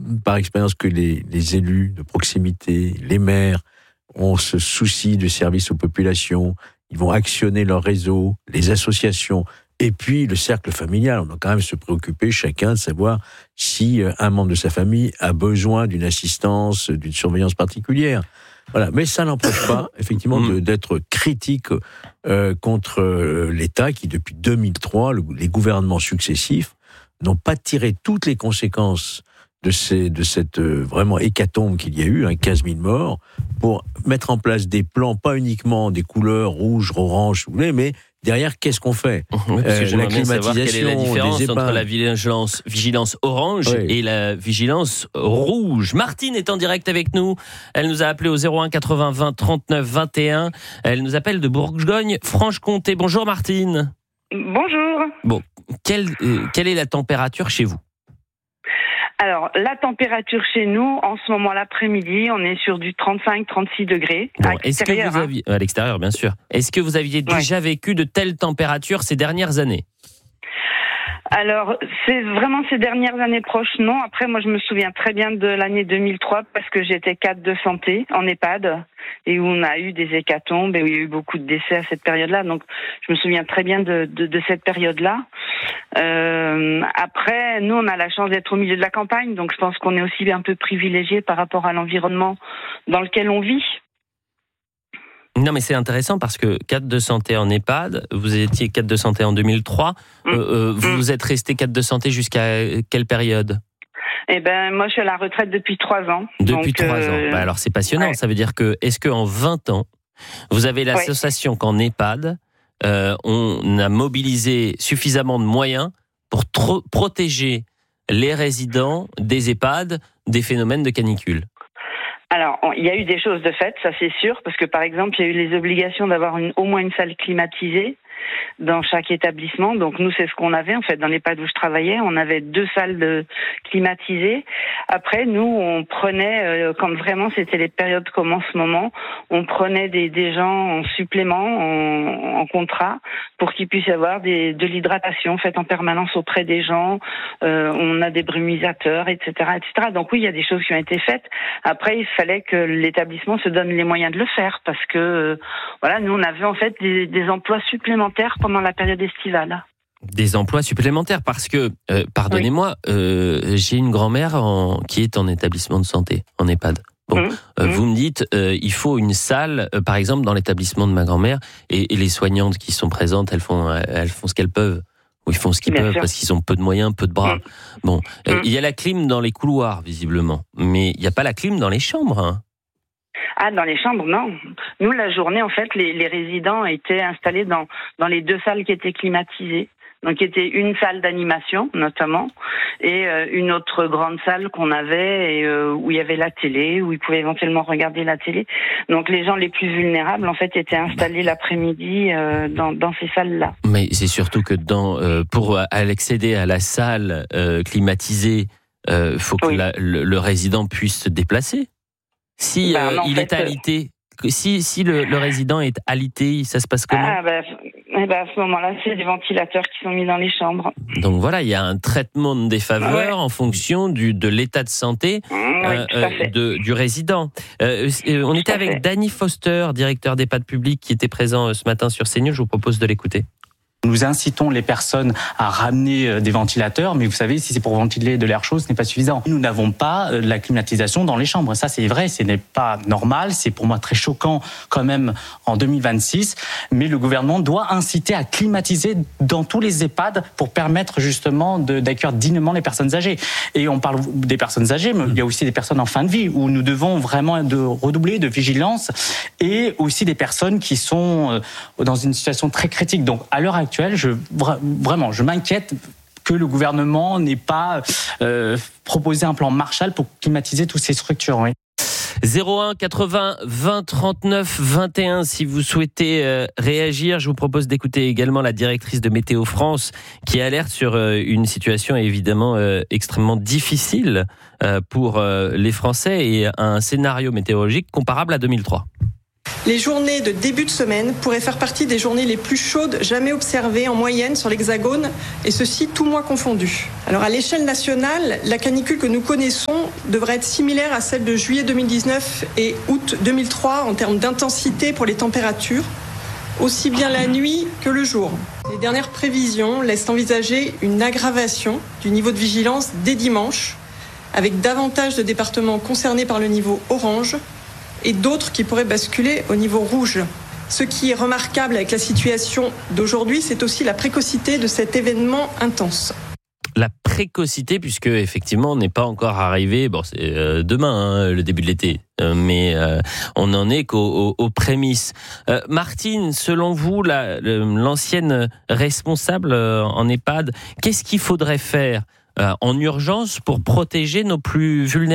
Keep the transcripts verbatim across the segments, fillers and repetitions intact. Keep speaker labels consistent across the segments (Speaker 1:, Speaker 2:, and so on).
Speaker 1: par expérience que les, les élus de proximité, les maires, ont ce souci de service aux populations. Ils vont actionner leur réseau, les associations, et puis le cercle familial. On doit quand même se préoccuper chacun de savoir si un membre de sa famille a besoin d'une assistance, d'une surveillance particulière. Voilà, mais ça n'empêche pas, effectivement, de, d'être critique euh, contre l'État qui, depuis deux mille trois, le, les gouvernements successifs n'ont pas tiré toutes les conséquences de, ces, de cette euh, vraiment hécatombe qu'il y a eu, hein, quinze mille morts, pour mettre en place des plans, pas uniquement des couleurs rouge, orange, si vous voulez, mais derrière, qu'est-ce qu'on fait ?
Speaker 2: Oui, parce que
Speaker 1: euh,
Speaker 2: j'aimerais
Speaker 1: la
Speaker 2: bien savoir quelle est la différence entre la vigilance, vigilance orange oui. et la vigilance rouge. Martine est en direct avec nous. Elle nous a appelé au zéro un quatre-vingts vingt trente-neuf vingt et un. Elle nous appelle de Bourgogne-Franche-Comté. Bonjour Martine.
Speaker 3: Bonjour.
Speaker 2: Bon, quelle, euh, quelle est la température chez vous ?
Speaker 3: Alors, la température chez nous, en ce moment, l'après-midi, on est sur du trente-cinq trente-six degrés.
Speaker 2: Bon,
Speaker 3: à
Speaker 2: est-ce que vous aviez, hein. À l'extérieur, bien sûr. Est-ce que vous aviez déjà ouais. vécu de telles températures ces dernières années ?
Speaker 3: Alors, c'est vraiment ces dernières années proches, non. Après, moi, je me souviens très bien de l'année deux mille trois parce que j'étais cadre de santé en EHPAD et où on a eu des hécatombes et où il y a eu beaucoup de décès à cette période-là. Donc, je me souviens très bien de, de, de cette période-là. Euh, après, nous, on a la chance d'être au milieu de la campagne, donc je pense qu'on est aussi un peu privilégiés par rapport à l'environnement dans lequel on vit.
Speaker 2: Non, mais c'est intéressant parce que cadre de santé en EHPAD, vous étiez cadre de santé en deux mille trois, mmh. euh, vous mmh. êtes resté cadre de santé jusqu'à quelle période ?
Speaker 3: Eh ben, moi, je suis à la retraite depuis trois ans.
Speaker 2: Depuis
Speaker 3: donc,
Speaker 2: trois
Speaker 3: euh...
Speaker 2: ans. Bah, alors, c'est passionnant. Ouais. Ça veut dire que, est-ce qu'en vingt ans, vous avez l'association ouais. qu'en EHPAD, euh, on a mobilisé suffisamment de moyens pour tro- protéger les résidents des EHPAD des phénomènes de canicule ?
Speaker 3: Alors, il y a eu des choses de fait, ça c'est sûr, parce que par exemple, il y a eu les obligations d'avoir une, au moins une salle climatisée dans chaque établissement. Donc nous, c'est ce qu'on avait en fait dans l'EHPAD où je travaillais. On avait deux salles de climatisées. Après, nous, on prenait, euh, quand vraiment c'était les périodes comme en ce moment, on prenait des, des gens en supplément, en, en contrat, pour qu'ils puissent avoir des, de l'hydratation faite en permanence auprès des gens. Euh, on a des brumisateurs, et cetera, et cetera. Donc oui, il y a des choses qui ont été faites. Après, il fallait que l'établissement se donne les moyens de le faire, parce que euh, voilà, nous on avait en fait des, des emplois supplémentaires pendant la période estivale.
Speaker 2: Des emplois supplémentaires parce que, euh, pardonnez-moi, oui. euh, j'ai une grand-mère en, qui est en établissement de santé, en EHPAD. Bon, mmh. euh, mmh. vous me dites, euh, il faut une salle, euh, par exemple, dans l'établissement de ma grand-mère, et, et les soignantes qui sont présentes, elles font, elles font ce qu'elles peuvent. Ou ils font ce qu'ils Bien peuvent sûr. Parce qu'ils ont peu de moyens, peu de bras. Mmh. Bon, mmh. euh, il y a la clim dans les couloirs, visiblement, mais il n'y a pas la clim dans les chambres. Hein.
Speaker 3: Ah, dans les chambres, non. Nous, la journée, en fait, les, les résidents étaient installés dans, dans les deux salles qui étaient climatisées. Donc, qui était une salle d'animation, notamment, et euh, une autre grande salle qu'on avait, et, euh, où il y avait la télé, où ils pouvaient éventuellement regarder la télé. Donc, les gens les plus vulnérables, en fait, étaient installés l'après-midi euh, dans, dans ces salles-là.
Speaker 2: Mais c'est surtout que dans, euh, pour accéder à la salle euh, climatisée, il euh, faut que oui. la, le, le résident puisse se déplacer. Si bah, euh, il fait, est alité, euh... si si le, le résident est alité, ça se passe comment ?
Speaker 3: Ah bah, eh bah, à ce moment-là, c'est des ventilateurs qui sont mis dans les chambres.
Speaker 2: Donc voilà, il y a un traitement de défaveur ouais. en fonction du de l'état de santé
Speaker 3: mmh, oui,
Speaker 2: euh, de, du résident. Euh, on était avec Danny Foster, directeur d'EHPAD public, qui était présent ce matin sur CNews. Je vous propose de l'écouter.
Speaker 4: Nous incitons les personnes à ramener des ventilateurs, mais vous savez, si c'est pour ventiler de l'air chaud, ce n'est pas suffisant. Nous n'avons pas de la climatisation dans les chambres. Ça, c'est vrai, ce n'est pas normal. C'est pour moi très choquant quand même en deux mille vingt-six. Mais le gouvernement doit inciter à climatiser dans tous les EHPAD pour permettre justement de, d'accueillir dignement les personnes âgées. Et on parle des personnes âgées, mais il y a aussi des personnes en fin de vie où nous devons vraiment de redoubler de vigilance, et aussi des personnes qui sont dans une situation très critique. Donc, à l'heure actuelle, Je, vraiment, je m'inquiète que le gouvernement n'ait pas euh, proposé un plan Marshall pour climatiser toutes ces structures. Oui.
Speaker 2: zéro un quatre-vingts vingt trente-neuf vingt et un si vous souhaitez euh, réagir. Je vous propose d'écouter également la directrice de Météo France qui alerte sur euh, une situation évidemment euh, extrêmement difficile euh, pour euh, les Français et un scénario météorologique comparable à deux mille trois.
Speaker 5: Les journées de début de semaine pourraient faire partie des journées les plus chaudes jamais observées en moyenne sur l'Hexagone, et ceci tout mois confondu. Alors à l'échelle nationale, la canicule que nous connaissons devrait être similaire à celle de juillet deux mille dix-neuf et août deux mille trois en termes d'intensité pour les températures, aussi bien la nuit que le jour. Les dernières prévisions laissent envisager une aggravation du niveau de vigilance dès dimanche, avec davantage de départements concernés par le niveau orange et d'autres qui pourraient basculer au niveau rouge. Ce qui est remarquable avec la situation d'aujourd'hui, c'est aussi la précocité de cet événement intense.
Speaker 2: La précocité, puisque effectivement on n'est pas encore arrivé, bon c'est euh, demain hein, le début de l'été, euh, mais euh, on n'en est qu'aux aux, aux prémices. Euh, Martine, selon vous, la, l'ancienne responsable euh, en EHPAD, qu'est-ce qu'il faudrait faire euh, en urgence pour protéger nos plus vulnérables ?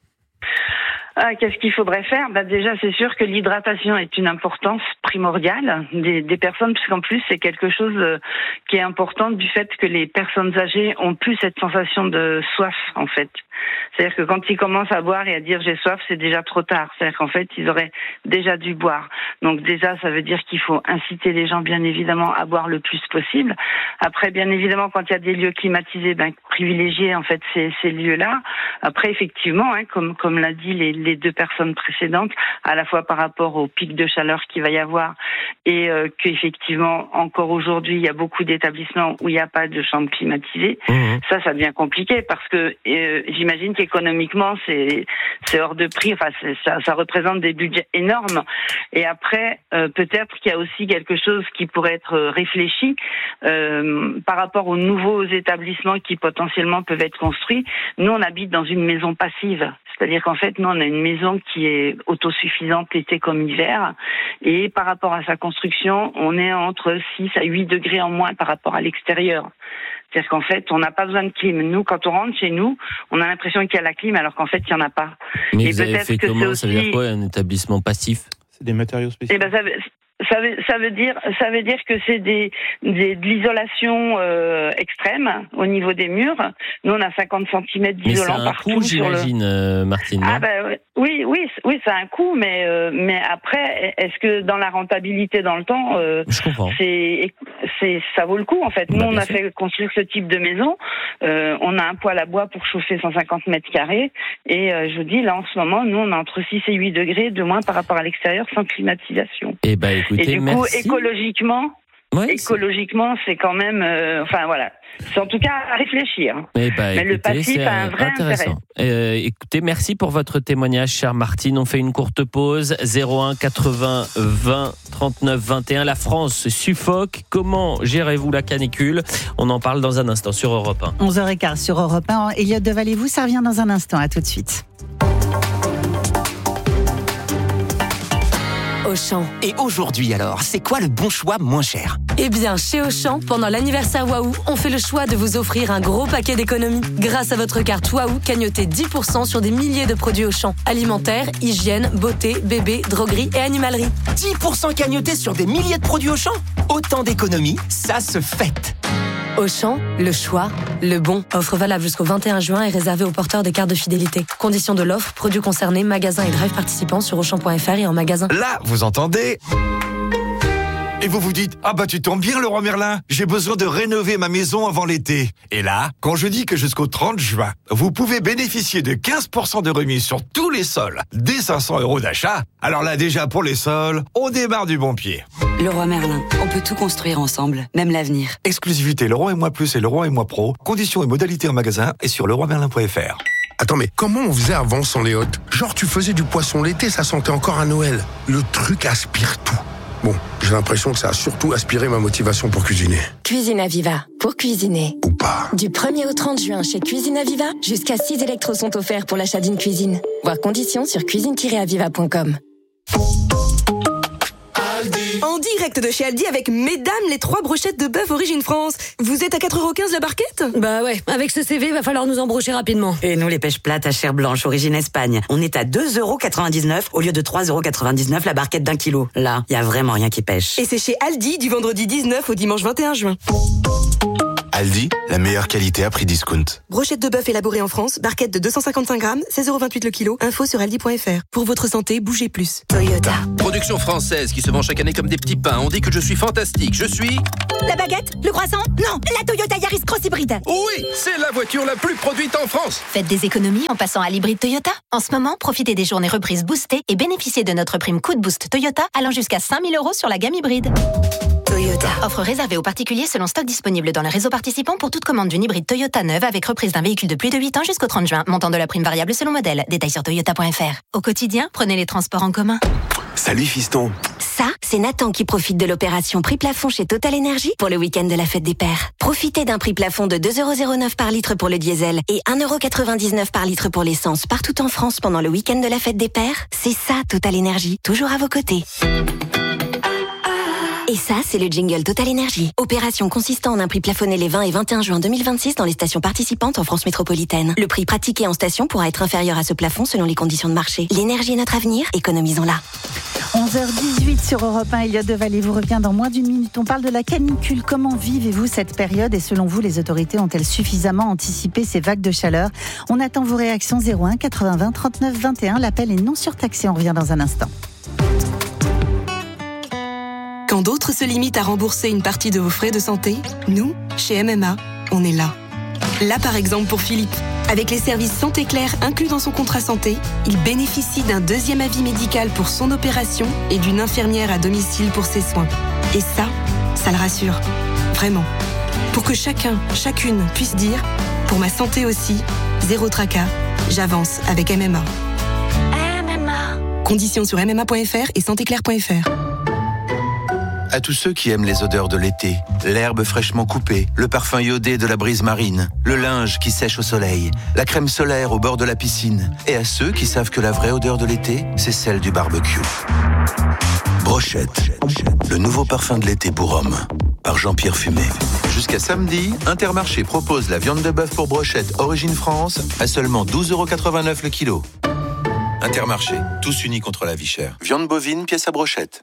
Speaker 3: Ah, qu'est-ce qu'il faudrait faire ? Bah déjà, c'est sûr que l'hydratation est une importance primordiale des, des personnes, puisqu'en plus, c'est quelque chose qui est important du fait que les personnes âgées ont plus cette sensation de soif, en fait. C'est-à-dire que quand ils commencent à boire et à dire j'ai soif, c'est déjà trop tard. C'est-à-dire qu'en fait, ils auraient déjà dû boire. Donc déjà, ça veut dire qu'il faut inciter les gens, bien évidemment, à boire le plus possible. Après, bien évidemment, quand il y a des lieux climatisés, ben, privilégier en fait ces, ces lieux-là. Après, effectivement, hein, comme comme l'a dit les, les deux personnes précédentes, à la fois par rapport au pic de chaleur qu'il va y avoir et euh, qu'effectivement, encore aujourd'hui, il y a beaucoup d'établissements où il n'y a pas de chambre climatisée. Mmh. Ça, ça devient compliqué parce que euh, j'imagine qu'économiquement, c'est c'est hors de prix. Enfin, c'est, ça, ça représente des budgets énormes. Et après, euh, peut-être qu'il y a aussi quelque chose qui pourrait être réfléchi euh, par rapport aux nouveaux établissements qui potentiellement peuvent être construits. Nous, on habite dans une maison passive. C'est-à-dire qu'en fait, nous, on a une maison qui est autosuffisante été comme hiver. Et par rapport à sa construction, on est entre six à huit degrés en moins par rapport à l'extérieur. C'est-à-dire qu'en fait, on n'a pas besoin de clim. Nous, quand on rentre chez nous, on a l'impression qu'il y a la clim, alors qu'en fait, il n'y en a pas.
Speaker 2: Mais
Speaker 3: et
Speaker 2: vous avez fait comment ? Aussi... Ça veut dire quoi, un établissement passif ?
Speaker 6: C'est des matériaux spéciaux.
Speaker 3: Eh ben, ça veut... Ça veut, ça veut dire, ça veut dire que c'est des, des de l'isolation euh, extrême au niveau des murs. Nous, on a cinquante centimètres d'isolant partout.
Speaker 2: Mais c'est un coût, j'imagine,
Speaker 3: le...
Speaker 2: euh, Martine.
Speaker 3: Ah ben oui, oui, oui, c'est un coût, mais euh, mais après, est-ce que dans la rentabilité dans le temps, euh,
Speaker 2: je comprends.
Speaker 3: C'est, c'est, ça vaut le coup en fait. Nous, bah, on a sûr. fait construire ce type de maison. Euh, on a un poêle à bois pour chauffer cent cinquante mètres carrés, et euh, je vous dis là en ce moment, nous, on a entre six et huit degrés de moins par rapport à l'extérieur sans climatisation.
Speaker 2: Et bah écoutez,
Speaker 3: et du
Speaker 2: merci.
Speaker 3: coup, écologiquement.
Speaker 2: Ouais,
Speaker 3: Écologiquement, c'est... c'est quand même, euh, enfin voilà, c'est en tout cas à réfléchir.
Speaker 2: Eh ben,
Speaker 3: Mais
Speaker 2: écoutez,
Speaker 3: le passif a un vrai intérêt.
Speaker 2: Euh, écoutez, merci pour votre témoignage, chère Martine. On fait une courte pause. zéro un quatre-vingts vingt trente-neuf vingt et un. La France suffoque. Comment gérez-vous la canicule ? On en parle dans un instant sur Europe un.
Speaker 7: onze heures quinze sur Europe un. Elliot Devalez-vous, ça revient dans un instant. À tout de suite.
Speaker 8: Auchan.
Speaker 9: Et aujourd'hui alors, c'est quoi le bon choix moins cher ?
Speaker 8: Eh bien, chez Auchan, pendant l'anniversaire Waouh, on fait le choix de vous offrir un gros paquet d'économies. Grâce à votre carte Waouh, cagnotez dix pour cent sur des milliers de produits Auchan. Alimentaire, hygiène, beauté, bébé, droguerie et animalerie.
Speaker 9: dix pour cent cagnotés sur des milliers de produits Auchan ? Autant d'économies, ça se fête.
Speaker 8: Auchan, le choix, le bon. Offre valable jusqu'au vingt et un juin et réservée aux porteurs des cartes de fidélité. Conditions de l'offre, produits concernés, magasins et drive participants sur auchan point f r et en magasin.
Speaker 10: Là, vous entendez ? Et vous vous dites, ah bah tu tombes bien Leroy Merlin, j'ai besoin de rénover ma maison avant l'été. Et là, quand je dis que jusqu'au trente juin, vous pouvez bénéficier de quinze pour cent de remise sur tous les sols, dès cinq cents euros d'achat, alors là déjà pour les sols, on démarre du bon pied.
Speaker 11: Leroy Merlin, on peut tout construire ensemble, même l'avenir.
Speaker 10: Exclusivité Leroy et Moi Plus et Leroy et Moi Pro, conditions et modalités en magasin et sur leroy merlin point f r.
Speaker 12: Attends, mais comment on faisait avant sans les hôtes ? Genre tu faisais du poisson l'été, ça sentait encore à Noël. Le truc aspire tout. Bon, j'ai l'impression que ça a surtout aspiré ma motivation pour cuisiner.
Speaker 13: Cuisine Aviva, pour cuisiner.
Speaker 12: Ou pas.
Speaker 13: Du premier au trente juin chez Cuisine Aviva, jusqu'à six électros sont offerts pour l'achat d'une cuisine. Voir conditions sur cuisine tiret aviva point com.
Speaker 14: En direct de chez Aldi avec mesdames les trois brochettes de bœuf origine France. Vous êtes à quatre euros quinze la barquette ?
Speaker 15: Bah ouais, avec ce C V, va falloir nous embrocher rapidement.
Speaker 16: Et nous les pêches plates à chair blanche origine Espagne. On est à deux euros quatre-vingt-dix-neuf au lieu de trois euros quatre-vingt-dix-neuf la barquette d'un kilo. Là, y a vraiment rien qui pêche.
Speaker 14: Et c'est chez Aldi du vendredi dix-neuf au dimanche vingt et un juin.
Speaker 6: Aldi, la meilleure qualité à prix discount.
Speaker 14: Brochette de bœuf élaborée en France, barquette de deux cent cinquante-cinq grammes, seize euros vingt-huit le kilo. Info sur aldi point fr. Pour votre santé, bougez plus.
Speaker 17: Toyota. Production française qui se vend chaque année comme des petits pains. On dit que je suis fantastique. Je suis...
Speaker 18: La baguette? Le croissant? Non, la Toyota Yaris Cross Hybride.
Speaker 17: Oui, c'est la voiture la plus produite en France.
Speaker 19: Faites des économies en passant à l'hybride Toyota. En ce moment, profitez des journées reprises boostées et bénéficiez de notre prime Coup de Boost Toyota allant jusqu'à cinq mille euros sur la gamme hybride. Toyota. Offre réservée aux particuliers selon stock disponible dans le réseau participant pour toute commande d'une hybride Toyota neuve avec reprise d'un véhicule de plus de huit ans jusqu'au trente juin. Montant de la prime variable selon modèle. Détails sur toyota point fr. Au quotidien, prenez les transports en commun.
Speaker 6: Salut fiston.
Speaker 18: Ça, c'est Nathan qui profite de l'opération prix plafond chez Total Energy pour le week-end de la fête des pères. Profitez d'un prix plafond de deux euros zéro neuf par litre pour le diesel et un euro quatre-vingt-dix-neuf par litre pour l'essence partout en France pendant le week-end de la fête des pères. C'est ça, Total Energy. Toujours à vos côtés. Et ça, c'est le jingle Total Energy. Opération consistant en un prix plafonné les vingt et vingt et un juin deux mille vingt-six dans les stations participantes en France métropolitaine. Le prix pratiqué en station pourra être inférieur à ce plafond selon les conditions de marché. L'énergie est notre avenir, économisons-la.
Speaker 7: onze heures dix-huit sur Europe un, Elliott Devalet vous revient dans moins d'une minute. On parle de la canicule. Comment vivez-vous cette période et selon vous, les autorités ont-elles suffisamment anticipé ces vagues de chaleur? On attend vos réactions zéro un quatre-vingts vingt trente-neuf vingt et un. L'appel est non surtaxé. On revient dans un instant.
Speaker 14: Quand d'autres se limitent à rembourser une partie de vos frais de santé, nous, chez M M A, on est là. Là, par exemple, pour Philippe. Avec les services Santé Claire inclus dans son contrat santé, il bénéficie d'un deuxième avis médical pour son opération et d'une infirmière à domicile pour ses soins. Et ça, ça le rassure. Vraiment. Pour que chacun, chacune puisse dire « Pour ma santé aussi, zéro tracas, j'avance avec M M A ». M M A. Conditions sur m m a point f r et santé claire point f r.
Speaker 17: À tous ceux qui aiment les odeurs de l'été, l'herbe fraîchement coupée, le parfum iodé de la brise marine, le linge qui sèche au soleil, la crème solaire au bord de la piscine, et à ceux qui savent que la vraie odeur de l'été, c'est celle du barbecue. Brochette, le nouveau parfum de l'été pour hommes, par Jean-Pierre Fumé. Jusqu'à samedi, Intermarché propose la viande de bœuf pour brochette Origine France à seulement douze euros quatre-vingt-neuf le kilo. Intermarché, tous unis contre la vie chère. Viande bovine, pièce à brochette.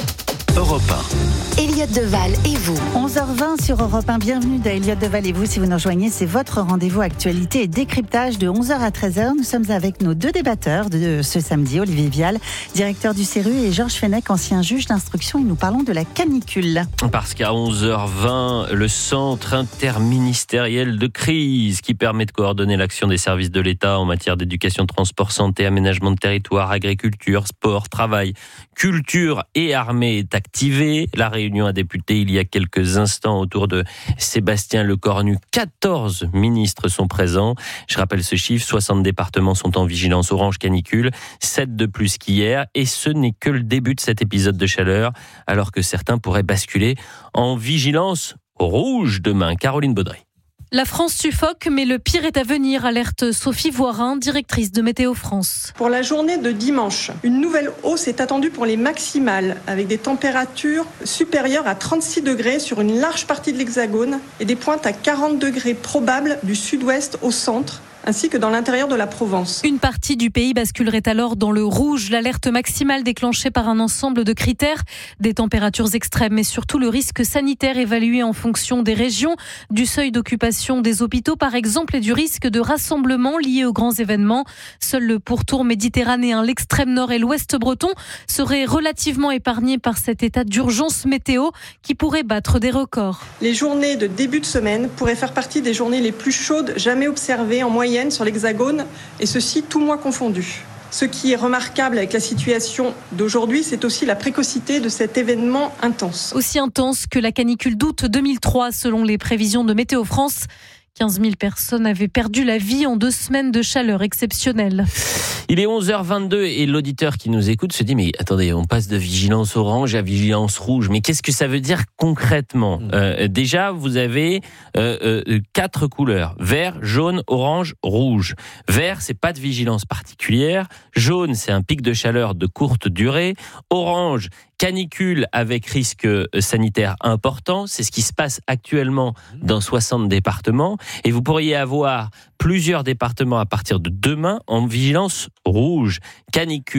Speaker 17: Europe un.
Speaker 7: Elliott Deval et vous. onze heures vingt sur Europe un. Bienvenue dans Elliott Deval et vous. Si vous nous rejoignez, c'est votre rendez-vous actualité et décryptage de onze heures à treize heures. Nous sommes avec nos deux débatteurs de ce samedi, Olivier Vial, directeur du C E R U, et Georges Fenech, ancien juge d'instruction. Et nous parlons de la canicule.
Speaker 2: Parce qu'à onze heures vingt, le centre interministériel de crise qui permet de coordonner l'action des services de l'État en matière d'éducation, transport, santé, aménagement de territoire, agriculture, sport, travail, culture et armée est activé. La réunion a débuté il y a quelques instants autour de Sébastien Lecornu. quatorze ministres sont présents. Je rappelle ce chiffre, soixante départements sont en vigilance orange canicule, sept de plus qu'hier. Et ce n'est que le début de cet épisode de chaleur, alors que certains pourraient basculer en vigilance rouge demain. Caroline Baudry.
Speaker 20: La France suffoque, mais le pire est à venir, alerte Sophie Voirin, directrice de Météo France.
Speaker 5: Pour la journée de dimanche, une nouvelle hausse est attendue pour les maximales, avec des températures supérieures à trente-six degrés sur une large partie de l'Hexagone et des pointes à quarante degrés probables du sud-ouest au centre, ainsi que dans l'intérieur de la Provence.
Speaker 20: Une partie du pays basculerait alors dans le rouge, l'alerte maximale déclenchée par un ensemble de critères, des températures extrêmes, mais surtout le risque sanitaire évalué en fonction des régions, du seuil d'occupation des hôpitaux par exemple et du risque de rassemblement lié aux grands événements. Seul le pourtour méditerranéen, l'extrême nord et l'ouest breton seraient relativement épargnés par cet état d'urgence météo qui pourrait battre des records.
Speaker 5: Les journées de début de semaine pourraient faire partie des journées les plus chaudes jamais observées en moyenne sur l'Hexagone, et ceci tout mois confondu. Ce qui est remarquable avec la situation d'aujourd'hui, c'est aussi la précocité de cet événement intense.
Speaker 20: Aussi intense que la canicule d'août deux mille trois, selon les prévisions de Météo France. quinze mille personnes avaient perdu la vie en deux semaines de chaleur exceptionnelle.
Speaker 2: Il est onze heures vingt-deux et l'auditeur qui nous écoute se dit « Mais attendez, on passe de vigilance orange à vigilance rouge. Mais qu'est-ce que ça veut dire concrètement ?» euh, Déjà, vous avez euh, euh, quatre couleurs. Vert, jaune, orange, rouge. Vert, c'est pas de vigilance particulière. Jaune, c'est un pic de chaleur de courte durée. Orange, canicule avec risque sanitaire important. C'est ce qui se passe actuellement dans soixante départements. Et vous pourriez avoir plusieurs départements à partir de demain en vigilance rouge. Canicule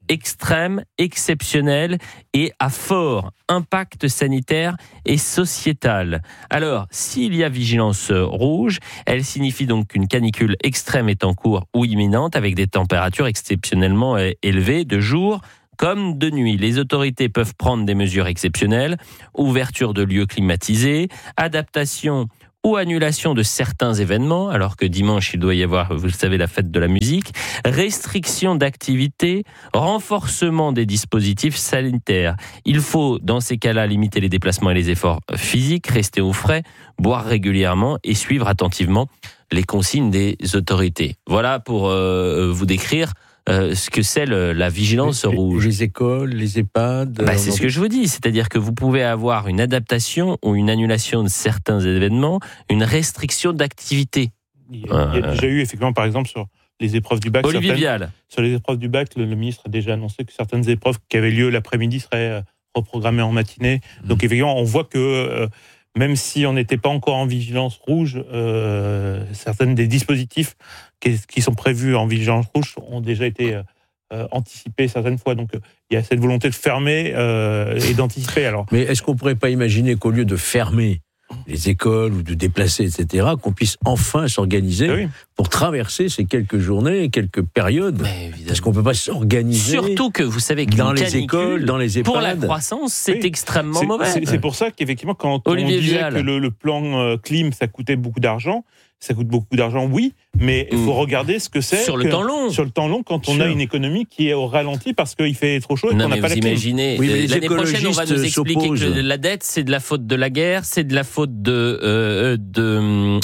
Speaker 2: extrême, exceptionnelle et à fort impact sanitaire et sociétal. Alors, s'il y a vigilance rouge, elle signifie donc qu'une canicule extrême est en cours ou imminente avec des températures exceptionnellement élevées de jour comme de nuit. Les autorités peuvent prendre des mesures exceptionnelles, ouverture de lieux climatisés, adaptation ou annulation de certains événements, alors que dimanche, il doit y avoir, vous le savez, la fête de la musique, restriction d'activité, renforcement des dispositifs sanitaires. Il faut, dans ces cas-là, limiter les déplacements et les efforts physiques, rester au frais, boire régulièrement et suivre attentivement les consignes des autorités. Voilà pour euh, vous décrire Euh, ce que c'est le, la vigilance
Speaker 1: les,
Speaker 2: rouge.
Speaker 1: Les écoles, les EHPAD...
Speaker 2: Bah, c'est ce que je vous dis, c'est-à-dire que vous pouvez avoir une adaptation ou une annulation de certains événements, une restriction d'activité.
Speaker 21: Il y a, il y a déjà eu, effectivement, par exemple, sur les épreuves du bac...
Speaker 2: Olivier Vial.
Speaker 21: Sur les épreuves du bac, le, le ministre a déjà annoncé que certaines épreuves qui avaient lieu l'après-midi seraient reprogrammées en matinée. Mmh. Donc, effectivement, on voit que... Euh, même si on n'était pas encore en vigilance rouge, euh, certains des dispositifs qui, qui sont prévus en vigilance rouge ont déjà été euh, anticipés certaines fois. Donc, il euh, y a cette volonté de fermer euh, et d'anticiper. Alors,
Speaker 1: mais est-ce qu'on ne pourrait pas imaginer qu'au lieu de fermer les écoles ou de déplacer, et cetera, qu'on puisse enfin s'organiser oui. pour traverser ces quelques journées, quelques périodes. Parce qu'on ne peut pas s'organiser.
Speaker 2: Surtout que vous savez que
Speaker 1: dans les écoles, dans les EHPAD.
Speaker 2: Pour la croissance, c'est oui. extrêmement
Speaker 21: c'est,
Speaker 2: mauvais.
Speaker 21: C'est, c'est pour ça qu'effectivement, quand
Speaker 2: Olivier
Speaker 21: on disait
Speaker 2: Vial.
Speaker 21: que le, le plan euh, clim, ça coûtait beaucoup d'argent, ça coûte beaucoup d'argent, oui, mais il faut regarder ce que c'est.
Speaker 2: Sur le
Speaker 21: que,
Speaker 2: temps long.
Speaker 21: Sur le temps long, quand on sure. a une économie qui est au ralenti parce qu'il fait trop chaud et
Speaker 2: non,
Speaker 21: qu'on n'a pas la clim.
Speaker 2: Imaginez,
Speaker 21: oui,
Speaker 2: euh, l'année prochaine, on va nous expliquer s'opposent. que la dette, c'est de la faute de la guerre, c'est de la faute de, euh, de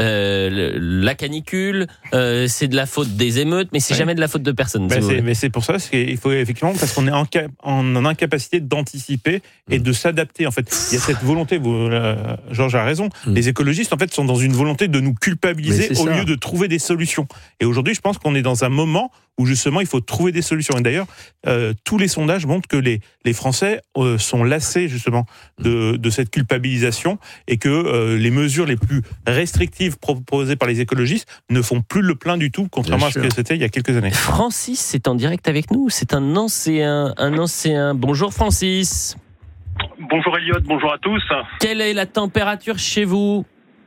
Speaker 2: euh, la canicule, euh, c'est de la faute des émeutes, mais c'est ouais. jamais de la faute de personne.
Speaker 21: Bah
Speaker 2: si
Speaker 21: c'est, mais c'est pour ça qu'il faut effectivement, parce qu'on est en, en, en incapacité d'anticiper et de s'adapter. En fait, il y a cette volonté, vous, euh, Georges a raison, mm. les écologistes, en fait, sont dans une volonté de nous culpabiliser au ça. lieu de trouver des solutions. Et aujourd'hui, je pense qu'on est dans un moment où justement il faut trouver des solutions. Et d'ailleurs, euh, tous les sondages montrent que les, les Français euh, sont lassés justement de, de cette culpabilisation et que euh, les mesures les plus restrictives proposées par les écologistes ne font plus le plein du tout, contrairement Bien à ce sûr. que c'était il y a quelques années.
Speaker 2: Francis est en direct avec nous, c'est un ancien, un ancien. Bonjour Francis.
Speaker 22: Bonjour Elliot, bonjour à tous.
Speaker 2: Quelle est la température chez vous ?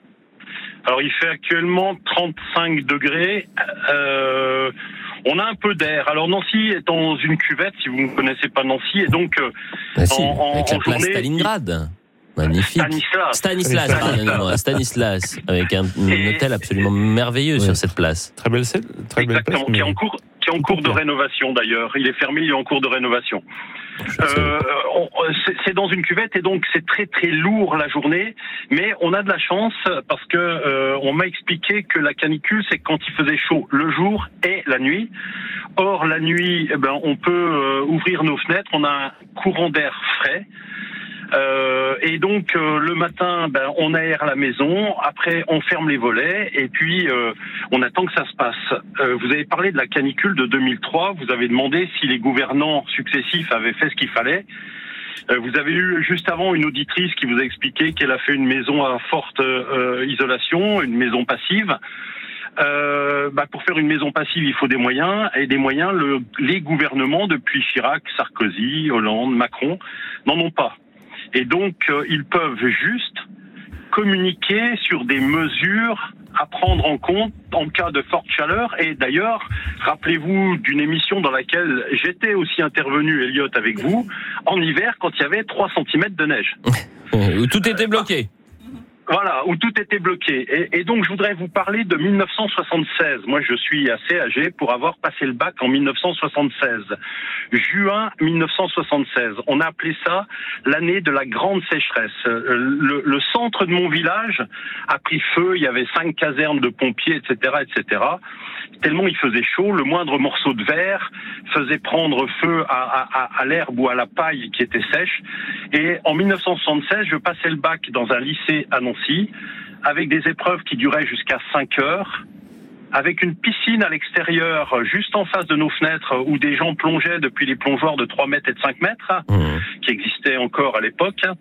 Speaker 22: Alors il fait actuellement trente-cinq degrés. Euh, on a un peu d'air. Alors Nancy est dans une cuvette, si vous ne connaissez pas Nancy, et donc euh,
Speaker 2: bah si,
Speaker 22: en,
Speaker 2: avec
Speaker 22: en
Speaker 2: la place
Speaker 22: journée,
Speaker 2: Stalingrad. Magnifique.
Speaker 22: Stanislas.
Speaker 2: Stanislas, pardonnez-moi. Stanislas, avec un, un hôtel absolument merveilleux oui. sur cette place.
Speaker 21: Très belle scène. Très belle
Speaker 22: Exactement, place, mais... qui est en cours, qui est en cours de rénovation d'ailleurs. Il est fermé, il est en cours de rénovation. Euh, on, c'est, c'est dans une cuvette et donc c'est très très lourd la journée, mais on a de la chance parce que euh, on m'a expliqué que la canicule c'est quand il faisait chaud le jour et la nuit. Or la nuit, eh ben on peut euh, ouvrir nos fenêtres, on a un courant d'air frais. Euh, et donc euh, le matin, ben, on aère la maison. Après, on ferme les volets et puis euh, on attend que ça se passe. Euh, vous avez parlé de la canicule de deux mille trois. Vous avez demandé si les gouvernants successifs avaient fait ce qu'il fallait. Euh, vous avez eu juste avant une auditrice qui vous a expliqué qu'elle a fait une maison à forte euh, isolation, une maison passive. Euh, bah pour faire une maison passive, il faut des moyens, et des moyens, le, les gouvernements depuis Chirac, Sarkozy, Hollande, Macron n'en ont pas. Et donc, euh, ils peuvent juste communiquer sur des mesures à prendre en compte en cas de forte chaleur. Et d'ailleurs, rappelez-vous d'une émission dans laquelle j'étais aussi intervenu, Elliot, avec vous, en hiver, quand il y avait trois centimètres de neige.
Speaker 2: Où tout était bloqué.
Speaker 22: Voilà, où tout était bloqué. Et, et donc, je voudrais vous parler de dix-neuf cent soixante-seize. Moi, je suis assez âgé pour avoir passé le bac en dix-neuf cent soixante-seize. Juin dix-neuf cent soixante-seize. On a appelé ça l'année de la grande sécheresse. Le, le centre de mon village a pris feu. Il y avait cinq casernes de pompiers, et cetera, et cetera. Tellement il faisait chaud, le moindre morceau de verre faisait prendre feu à, à, à l'herbe ou à la paille qui était sèche. Et en dix-neuf cent soixante-seize, je passais le bac dans un lycée à Nancy, avec des épreuves qui duraient jusqu'à cinq heures, avec une piscine à l'extérieur, juste en face de nos fenêtres, où des gens plongeaient depuis les plongeoires de trois mètres et de cinq mètres, mmh. qui existaient encore à l'époque.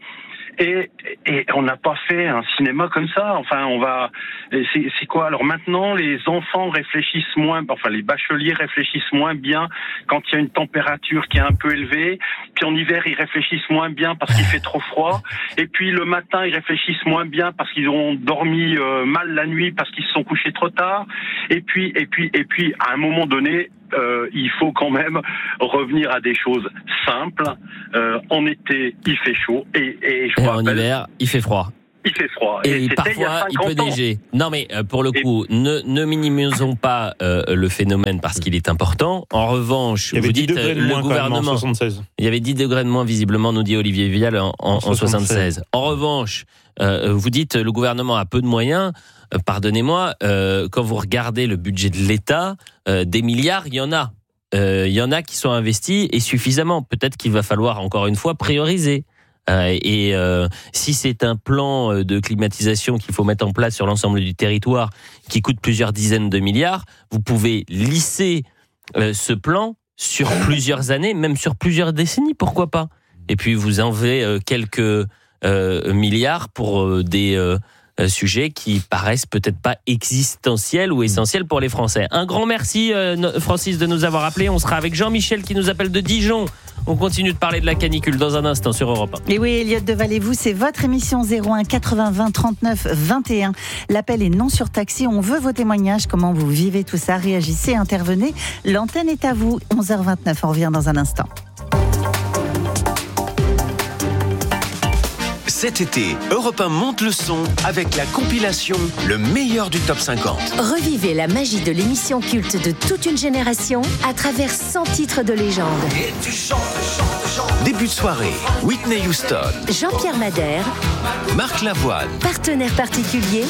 Speaker 22: Et, et on n'a pas fait un cinéma comme ça. Enfin, on va. C'est, c'est quoi? Alors maintenant, les enfants réfléchissent moins. Enfin, les bacheliers réfléchissent moins bien quand il y a une température qui est un peu élevée. Puis en hiver, ils réfléchissent moins bien parce qu'il fait trop froid. Et puis le matin, ils réfléchissent moins bien parce qu'ils ont dormi euh, mal la nuit parce qu'ils se sont couchés trop tard. Et puis, et puis, et puis, à un moment donné. Euh, il faut quand même revenir à des choses simples. Euh, en été, il fait chaud et, et je
Speaker 2: et
Speaker 22: crois
Speaker 2: en hiver, il fait froid.
Speaker 22: Il fait froid.
Speaker 2: Et, et parfois, il, il peut neiger. Non, mais pour le coup, et... ne, ne minimisons pas euh, le phénomène parce qu'il est important. En revanche, vous dites le gouvernement.
Speaker 21: En soixante-seize.
Speaker 2: Il y avait dix degrés de moins, visiblement, nous dit Olivier Vial en, en, en soixante-seize. En revanche, euh, vous dites le gouvernement a peu de moyens. Euh, pardonnez-moi, euh, quand vous regardez le budget de l'État, euh, des milliards, il y en a. Euh, il y en a qui sont investis et suffisamment. Peut-être qu'il va falloir, encore une fois, prioriser. Euh, et euh, si c'est un plan de climatisation qu'il faut mettre en place sur l'ensemble du territoire qui coûte plusieurs dizaines de milliards, vous pouvez lisser euh, ce plan sur plusieurs années, même sur plusieurs décennies, pourquoi pas? Et puis vous en avez euh, quelques euh, milliards pour euh, des euh, sujets qui paraissent peut-être pas existentiels ou essentiels pour les Français. Un grand merci euh, Francis de nous avoir appelés. On sera avec Jean-Michel qui nous appelle de Dijon. On continue de parler de la canicule dans un instant sur Europe un.
Speaker 7: Et oui, Elliot Deval, vous, c'est votre émission zéro un quatre-vingts vingt trente-neuf vingt et un. L'appel est non surtaxé. On veut vos témoignages. Comment vous vivez tout ça? Réagissez, intervenez. L'antenne est à vous. onze heures vingt-neuf. On revient dans un instant.
Speaker 9: Cet été, Europe un monte le son avec la compilation Le meilleur du top cinquante.
Speaker 3: Revivez la magie de l'émission culte de toute une génération à travers cent titres de légende.
Speaker 9: Et tu chantes, chantes, chantes. Début de soirée, Whitney Houston,
Speaker 3: Jean-Pierre Madère,
Speaker 9: Marc Lavoine,
Speaker 3: partenaire particulier.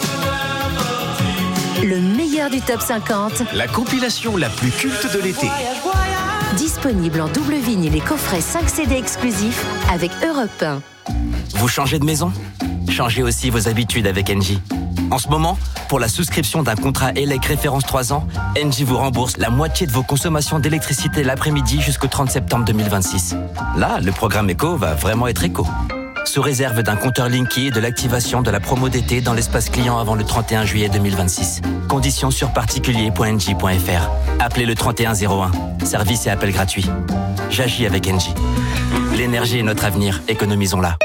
Speaker 3: Le meilleur du top cinquante.
Speaker 9: La compilation la plus culte de l'été.
Speaker 3: Disponible en double vinyle et coffret cinq C D exclusifs avec Europe un.
Speaker 4: Vous changez de maison? Changez aussi vos habitudes avec Engie. En ce moment, pour la souscription d'un contrat E L E C référence trois ans, Engie vous rembourse la moitié de vos consommations d'électricité l'après-midi jusqu'au trente septembre deux mille vingt-six. Là, le programme éco va vraiment être éco. Sous réserve d'un compteur Linky et de l'activation de la promo d'été dans l'espace client avant le trente et un juillet deux mille vingt-six. Conditions sur particulier point engie point f r. Appelez le trente et un zéro un. Service et appel gratuit. J'agis avec Engie. L'énergie est notre avenir, économisons-la.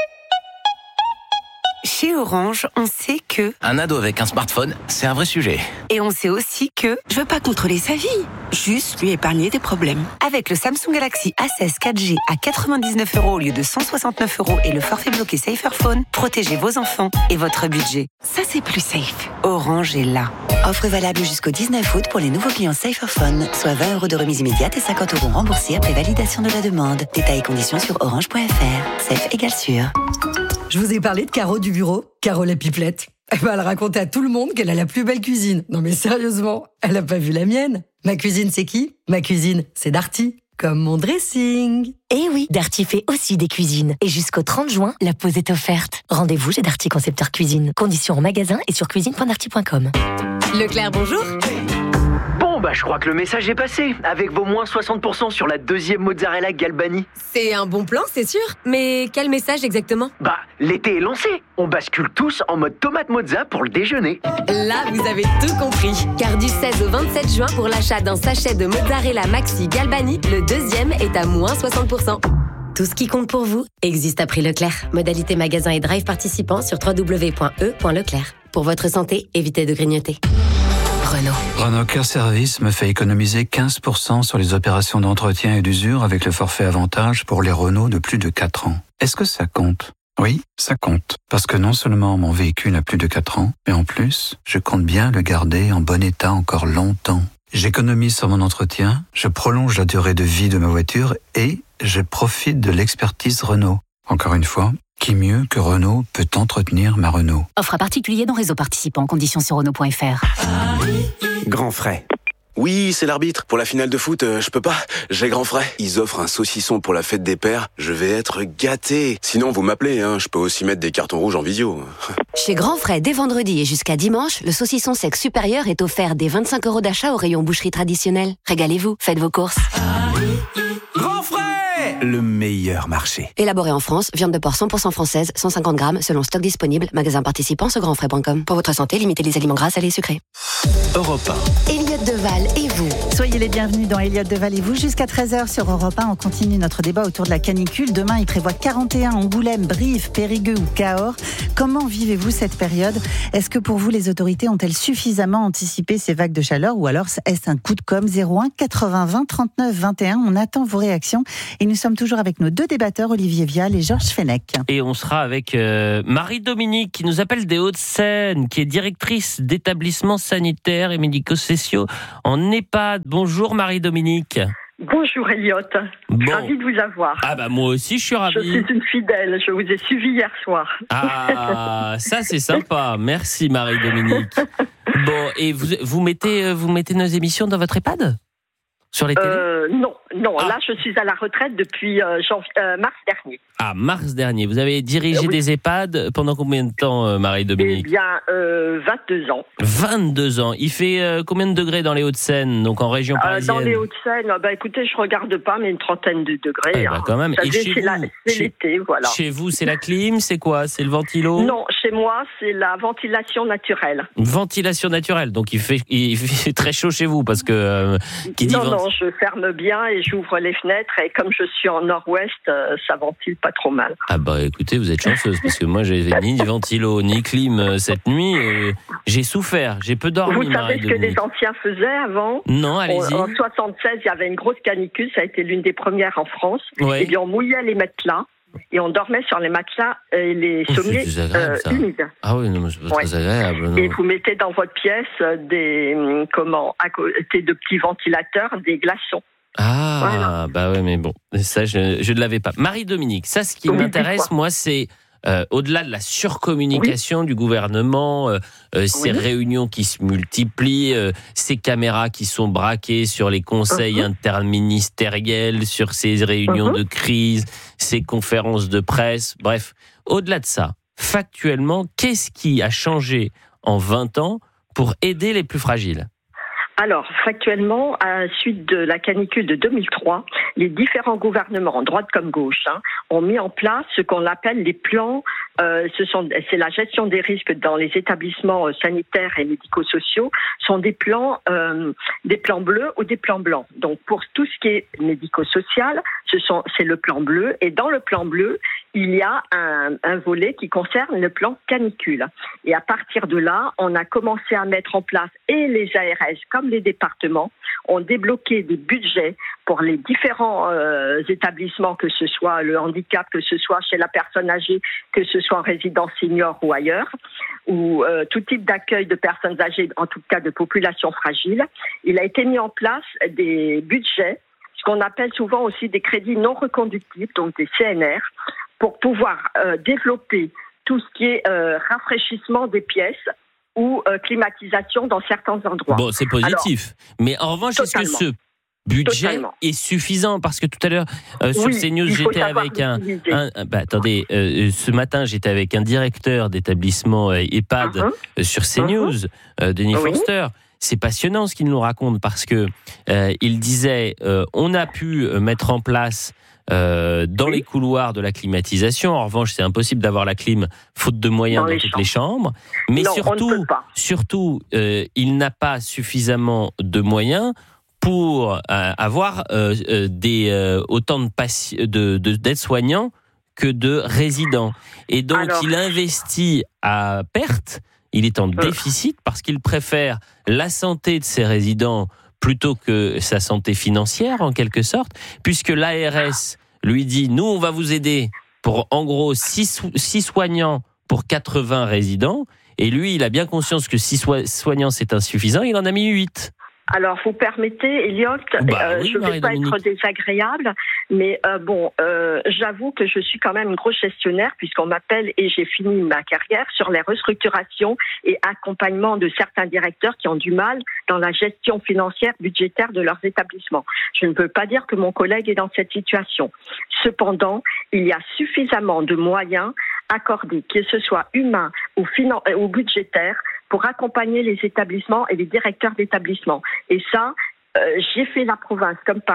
Speaker 23: Chez Orange, on sait que...
Speaker 4: Un ado avec un smartphone, c'est un vrai sujet.
Speaker 23: Et on sait aussi que... Je veux pas contrôler sa vie, juste lui épargner des problèmes. Avec le Samsung Galaxy A seize quatre G à quatre-vingt-dix-neuf euros au lieu de cent soixante-neuf euros et le forfait bloqué Saferphone, protégez vos enfants et votre budget. Ça, c'est plus safe. Orange est là.
Speaker 11: Offre valable jusqu'au dix-neuf août pour les nouveaux clients Saferphone, soit vingt euros de remise immédiate et cinquante euros remboursés après validation de la demande. Détails et conditions sur orange point f r. Safe égale sûr.
Speaker 15: Je vous ai parlé de Caro du bureau, Caro la pipelette. Eh ben, elle racontait à tout le monde qu'elle a la plus belle cuisine. Non mais sérieusement, elle a pas vu la mienne. Ma cuisine, c'est qui? Ma cuisine, c'est Darty. Comme mon dressing.
Speaker 3: Eh oui, Darty fait aussi des cuisines. Et jusqu'au trente juin, la pause est offerte. Rendez-vous chez Darty Concepteur Cuisine. Conditions en magasin et sur cuisine point darty point com.
Speaker 15: Leclerc, bonjour.
Speaker 24: Bon, bah je crois que le message est passé, avec vos moins soixante pour cent sur la deuxième mozzarella Galbani.
Speaker 15: C'est un bon plan, c'est sûr. Mais quel message exactement?
Speaker 24: Bah, l'été est lancé. On bascule tous en mode tomate mozza pour le déjeuner.
Speaker 8: Là, vous avez tout compris. Car du seize au vingt-sept juin, pour l'achat d'un sachet de mozzarella Maxi Galbani, le deuxième est à moins soixante pour cent. Tout ce qui compte pour vous existe à prix Leclerc. Modalité magasin et drive participants sur w w w point e point leclerc. Pour votre santé, évitez de grignoter. Renault.
Speaker 25: Renault Cœur Service me fait économiser quinze pour cent sur les opérations d'entretien et d'usure avec le forfait avantage pour les Renault de plus de quatre ans. Est-ce que ça compte? Oui, ça compte. Parce que non seulement mon véhicule a plus de quatre ans, mais en plus, je compte bien le garder en bon état encore longtemps. J'économise sur mon entretien, je prolonge la durée de vie de ma voiture et je profite de l'expertise Renault. Encore une fois, qui mieux que Renault peut entretenir ma Renault?
Speaker 3: Offre à particulier dans réseau participant. Conditions sur Renault point f r.
Speaker 6: Grand frais. Oui, c'est l'arbitre. Pour la finale de foot, euh, je peux pas. J'ai grand frais. Ils offrent un saucisson pour la fête des pères. Je vais être gâté. Sinon, vous m'appelez, hein. Je peux aussi mettre des cartons rouges en visio.
Speaker 3: Chez Grand Frais, dès vendredi et jusqu'à dimanche, le saucisson sec supérieur est offert dès vingt-cinq euros d'achat au rayon boucherie traditionnelle. Régalez-vous, faites vos courses.
Speaker 9: Grand frais!
Speaker 17: le meilleur marché.
Speaker 10: Élaboré en France, viande de porc cent pour cent française, cent cinquante grammes, selon stock disponible. Magasin participant, ce grand frais point com. Pour votre santé, limitez les aliments gras, salés et sucrés.
Speaker 9: Europe un.
Speaker 3: Elliot Deval et vous.
Speaker 7: Soyez les bienvenus dans Elliot Deval et vous jusqu'à treize heures sur Europe un. On continue notre débat autour de la canicule. Demain, il prévoit quarante et un Angoulême, Brive, Périgueux ou Cahors. Comment vivez-vous cette période ? Est-ce que pour vous, les autorités ont-elles suffisamment anticipé ces vagues de chaleur ou alors est-ce un coup de com'? Zéro un quatre-vingts vingt trente-neuf vingt et un. On attend vos réactions et nous sommes toujours avec nos deux débatteurs, Olivier Vial et Georges Fenech.
Speaker 2: Et on sera avec euh, Marie-Dominique qui nous appelle des Hauts-de-Seine, qui est directrice d'établissements sanitaires et médico-sociaux en EHPAD. Bonjour Marie-Dominique.
Speaker 12: Bonjour Elliot,
Speaker 2: bon.
Speaker 12: Ravi de vous avoir.
Speaker 2: Ah bah moi aussi je suis ravi.
Speaker 12: Je suis une fidèle, je vous ai suivi hier soir.
Speaker 2: Ah, ça c'est sympa, merci Marie-Dominique. Bon, et vous, vous, mettez, vous mettez nos émissions dans votre EHPAD ? Sur les télés ?
Speaker 12: euh, Non, non.
Speaker 2: Ah.
Speaker 12: Là je suis à la retraite depuis euh, janvier, euh, mars dernier.
Speaker 2: Ah, mars dernier. Vous avez dirigé euh, oui. des EHPAD pendant combien de temps, euh, Marie-Dominique ?
Speaker 12: Eh bien, euh, vingt-deux ans.
Speaker 2: vingt-deux ans. Il fait euh, combien de degrés dans les Hauts-de-Seine, donc en région parisienne ?
Speaker 12: euh, Dans les Hauts-de-Seine, bah, écoutez, je regarde pas, mais une trentaine de degrés.
Speaker 2: Eh bah, quand même.
Speaker 12: Hein.
Speaker 2: Et chez
Speaker 12: c'est,
Speaker 2: vous,
Speaker 12: la, c'est
Speaker 2: chez,
Speaker 12: l'été, voilà.
Speaker 2: Chez vous, c'est la clim, c'est quoi ? C'est le ventilo ?
Speaker 12: Non, chez moi, c'est la ventilation naturelle.
Speaker 2: Une ventilation naturelle, donc il fait, il fait très chaud chez vous, parce que... Euh, qui dit
Speaker 12: non,
Speaker 2: vent...
Speaker 12: non, je ferme bien et j'ouvre les fenêtres, et comme je suis en nord-ouest, euh, ça ventile pas trop mal.
Speaker 2: Ah bah écoutez, vous êtes chanceuse, parce que moi j'ai ni ventilo ni clim euh, cette nuit, et j'ai souffert, j'ai peu dormi.
Speaker 12: Vous savez ce que les anciens faisaient avant ?
Speaker 2: Non, allez-y.
Speaker 12: En soixante-seize, il y avait une grosse canicule, ça a été l'une des premières en France.
Speaker 2: Ouais.
Speaker 12: Et bien on mouillait les matelas et on dormait sur les matelas et les sommiers euh, humides.
Speaker 2: Ah oui, non, mais c'est pas
Speaker 12: ouais.
Speaker 2: très agréable. Non.
Speaker 12: Et vous mettez dans votre pièce des comment à côté de petits ventilateurs, des glaçons.
Speaker 2: Ah,
Speaker 12: voilà.
Speaker 2: Bah ouais, mais bon, ça, je, je ne l'avais pas. Marie-Dominique, ça, ce qui oui, m'intéresse, moi, c'est euh, au-delà de la surcommunication oui. du gouvernement, euh, euh, ces oui. réunions qui se multiplient, euh, ces caméras qui sont braquées sur les conseils uh-huh. interministériels, sur ces réunions uh-huh. de crise, ces conférences de presse, bref, au-delà de ça, factuellement, qu'est-ce qui a changé en vingt ans pour aider les plus fragiles ?
Speaker 12: Alors, factuellement, à la suite de la canicule de deux mille trois, les différents gouvernements, droite comme gauche, hein, ont mis en place ce qu'on appelle les plans. Euh, ce sont, c'est la gestion des risques dans les établissements sanitaires et médico-sociaux. Sont des plans, euh, des plans bleus ou des plans blancs. Donc, pour tout ce qui est médico-social, ce sont, c'est le plan bleu. Et dans le plan bleu, il y a un, un volet qui concerne le plan canicule. Et à partir de là, on a commencé à mettre en place, et les A R S comme les départements ont débloqué des budgets pour les différents euh, établissements, que ce soit le handicap, que ce soit chez la personne âgée, que ce soit en résidence senior ou ailleurs, ou euh, tout type d'accueil de personnes âgées, en tout cas de populations fragiles. Il a été mis en place des budgets, ce qu'on appelle souvent aussi des crédits non reconductibles, donc des C N R, pour pouvoir euh, développer tout ce qui est euh, rafraîchissement des pièces, ou euh, climatisation dans certains endroits.
Speaker 2: Bon, c'est positif. Alors, mais en revanche,
Speaker 12: totalement.
Speaker 2: est-ce que ce budget totalement. est suffisant ? Parce que tout à l'heure, euh, sur
Speaker 12: oui,
Speaker 2: CNews, j'étais avec un... un, un bah, attendez, euh, ce matin, j'étais avec un directeur d'établissement euh, EHPAD uh-huh. euh, sur CNews, uh-huh. euh, Denis oui. Forster. C'est passionnant ce qu'il nous raconte, parce que euh, il disait, euh, on a pu mettre en place Euh, dans oui. les couloirs de la climatisation. En revanche, c'est impossible d'avoir la clim faute de moyens dans, dans les toutes chambres. les chambres. Mais
Speaker 12: non,
Speaker 2: surtout, surtout euh, il n'a pas suffisamment de moyens pour euh, avoir euh, euh, des, euh, autant de, passi- de, de, d'aides-soignants que de résidents. Et donc, Alors... il investit à perte, il est en euh. déficit, parce qu'il préfère la santé de ses résidents plutôt que sa santé financière, en quelque sorte, puisque l'A R S lui dit, nous, on va vous aider pour, en gros, six soignants pour quatre-vingts résidents, et lui, il a bien conscience que six soignants, c'est insuffisant, il en a mis huit.
Speaker 12: Alors, vous permettez, Elliot,
Speaker 2: bah,
Speaker 12: euh,
Speaker 2: oui,
Speaker 12: je ne vais pas être désagréable, mais euh, bon, euh, j'avoue que je suis quand même une grosse gestionnaire, puisqu'on m'appelle, et j'ai fini ma carrière, sur les restructurations et accompagnement de certains directeurs qui ont du mal dans la gestion financière budgétaire de leurs établissements. Je ne veux pas dire que mon collègue est dans cette situation. Cependant, il y a suffisamment de moyens accordés, que ce soit humains ou, finan- ou budgétaires, pour accompagner les établissements et les directeurs d'établissements. Et ça, euh, j'ai fait la province comme Paris,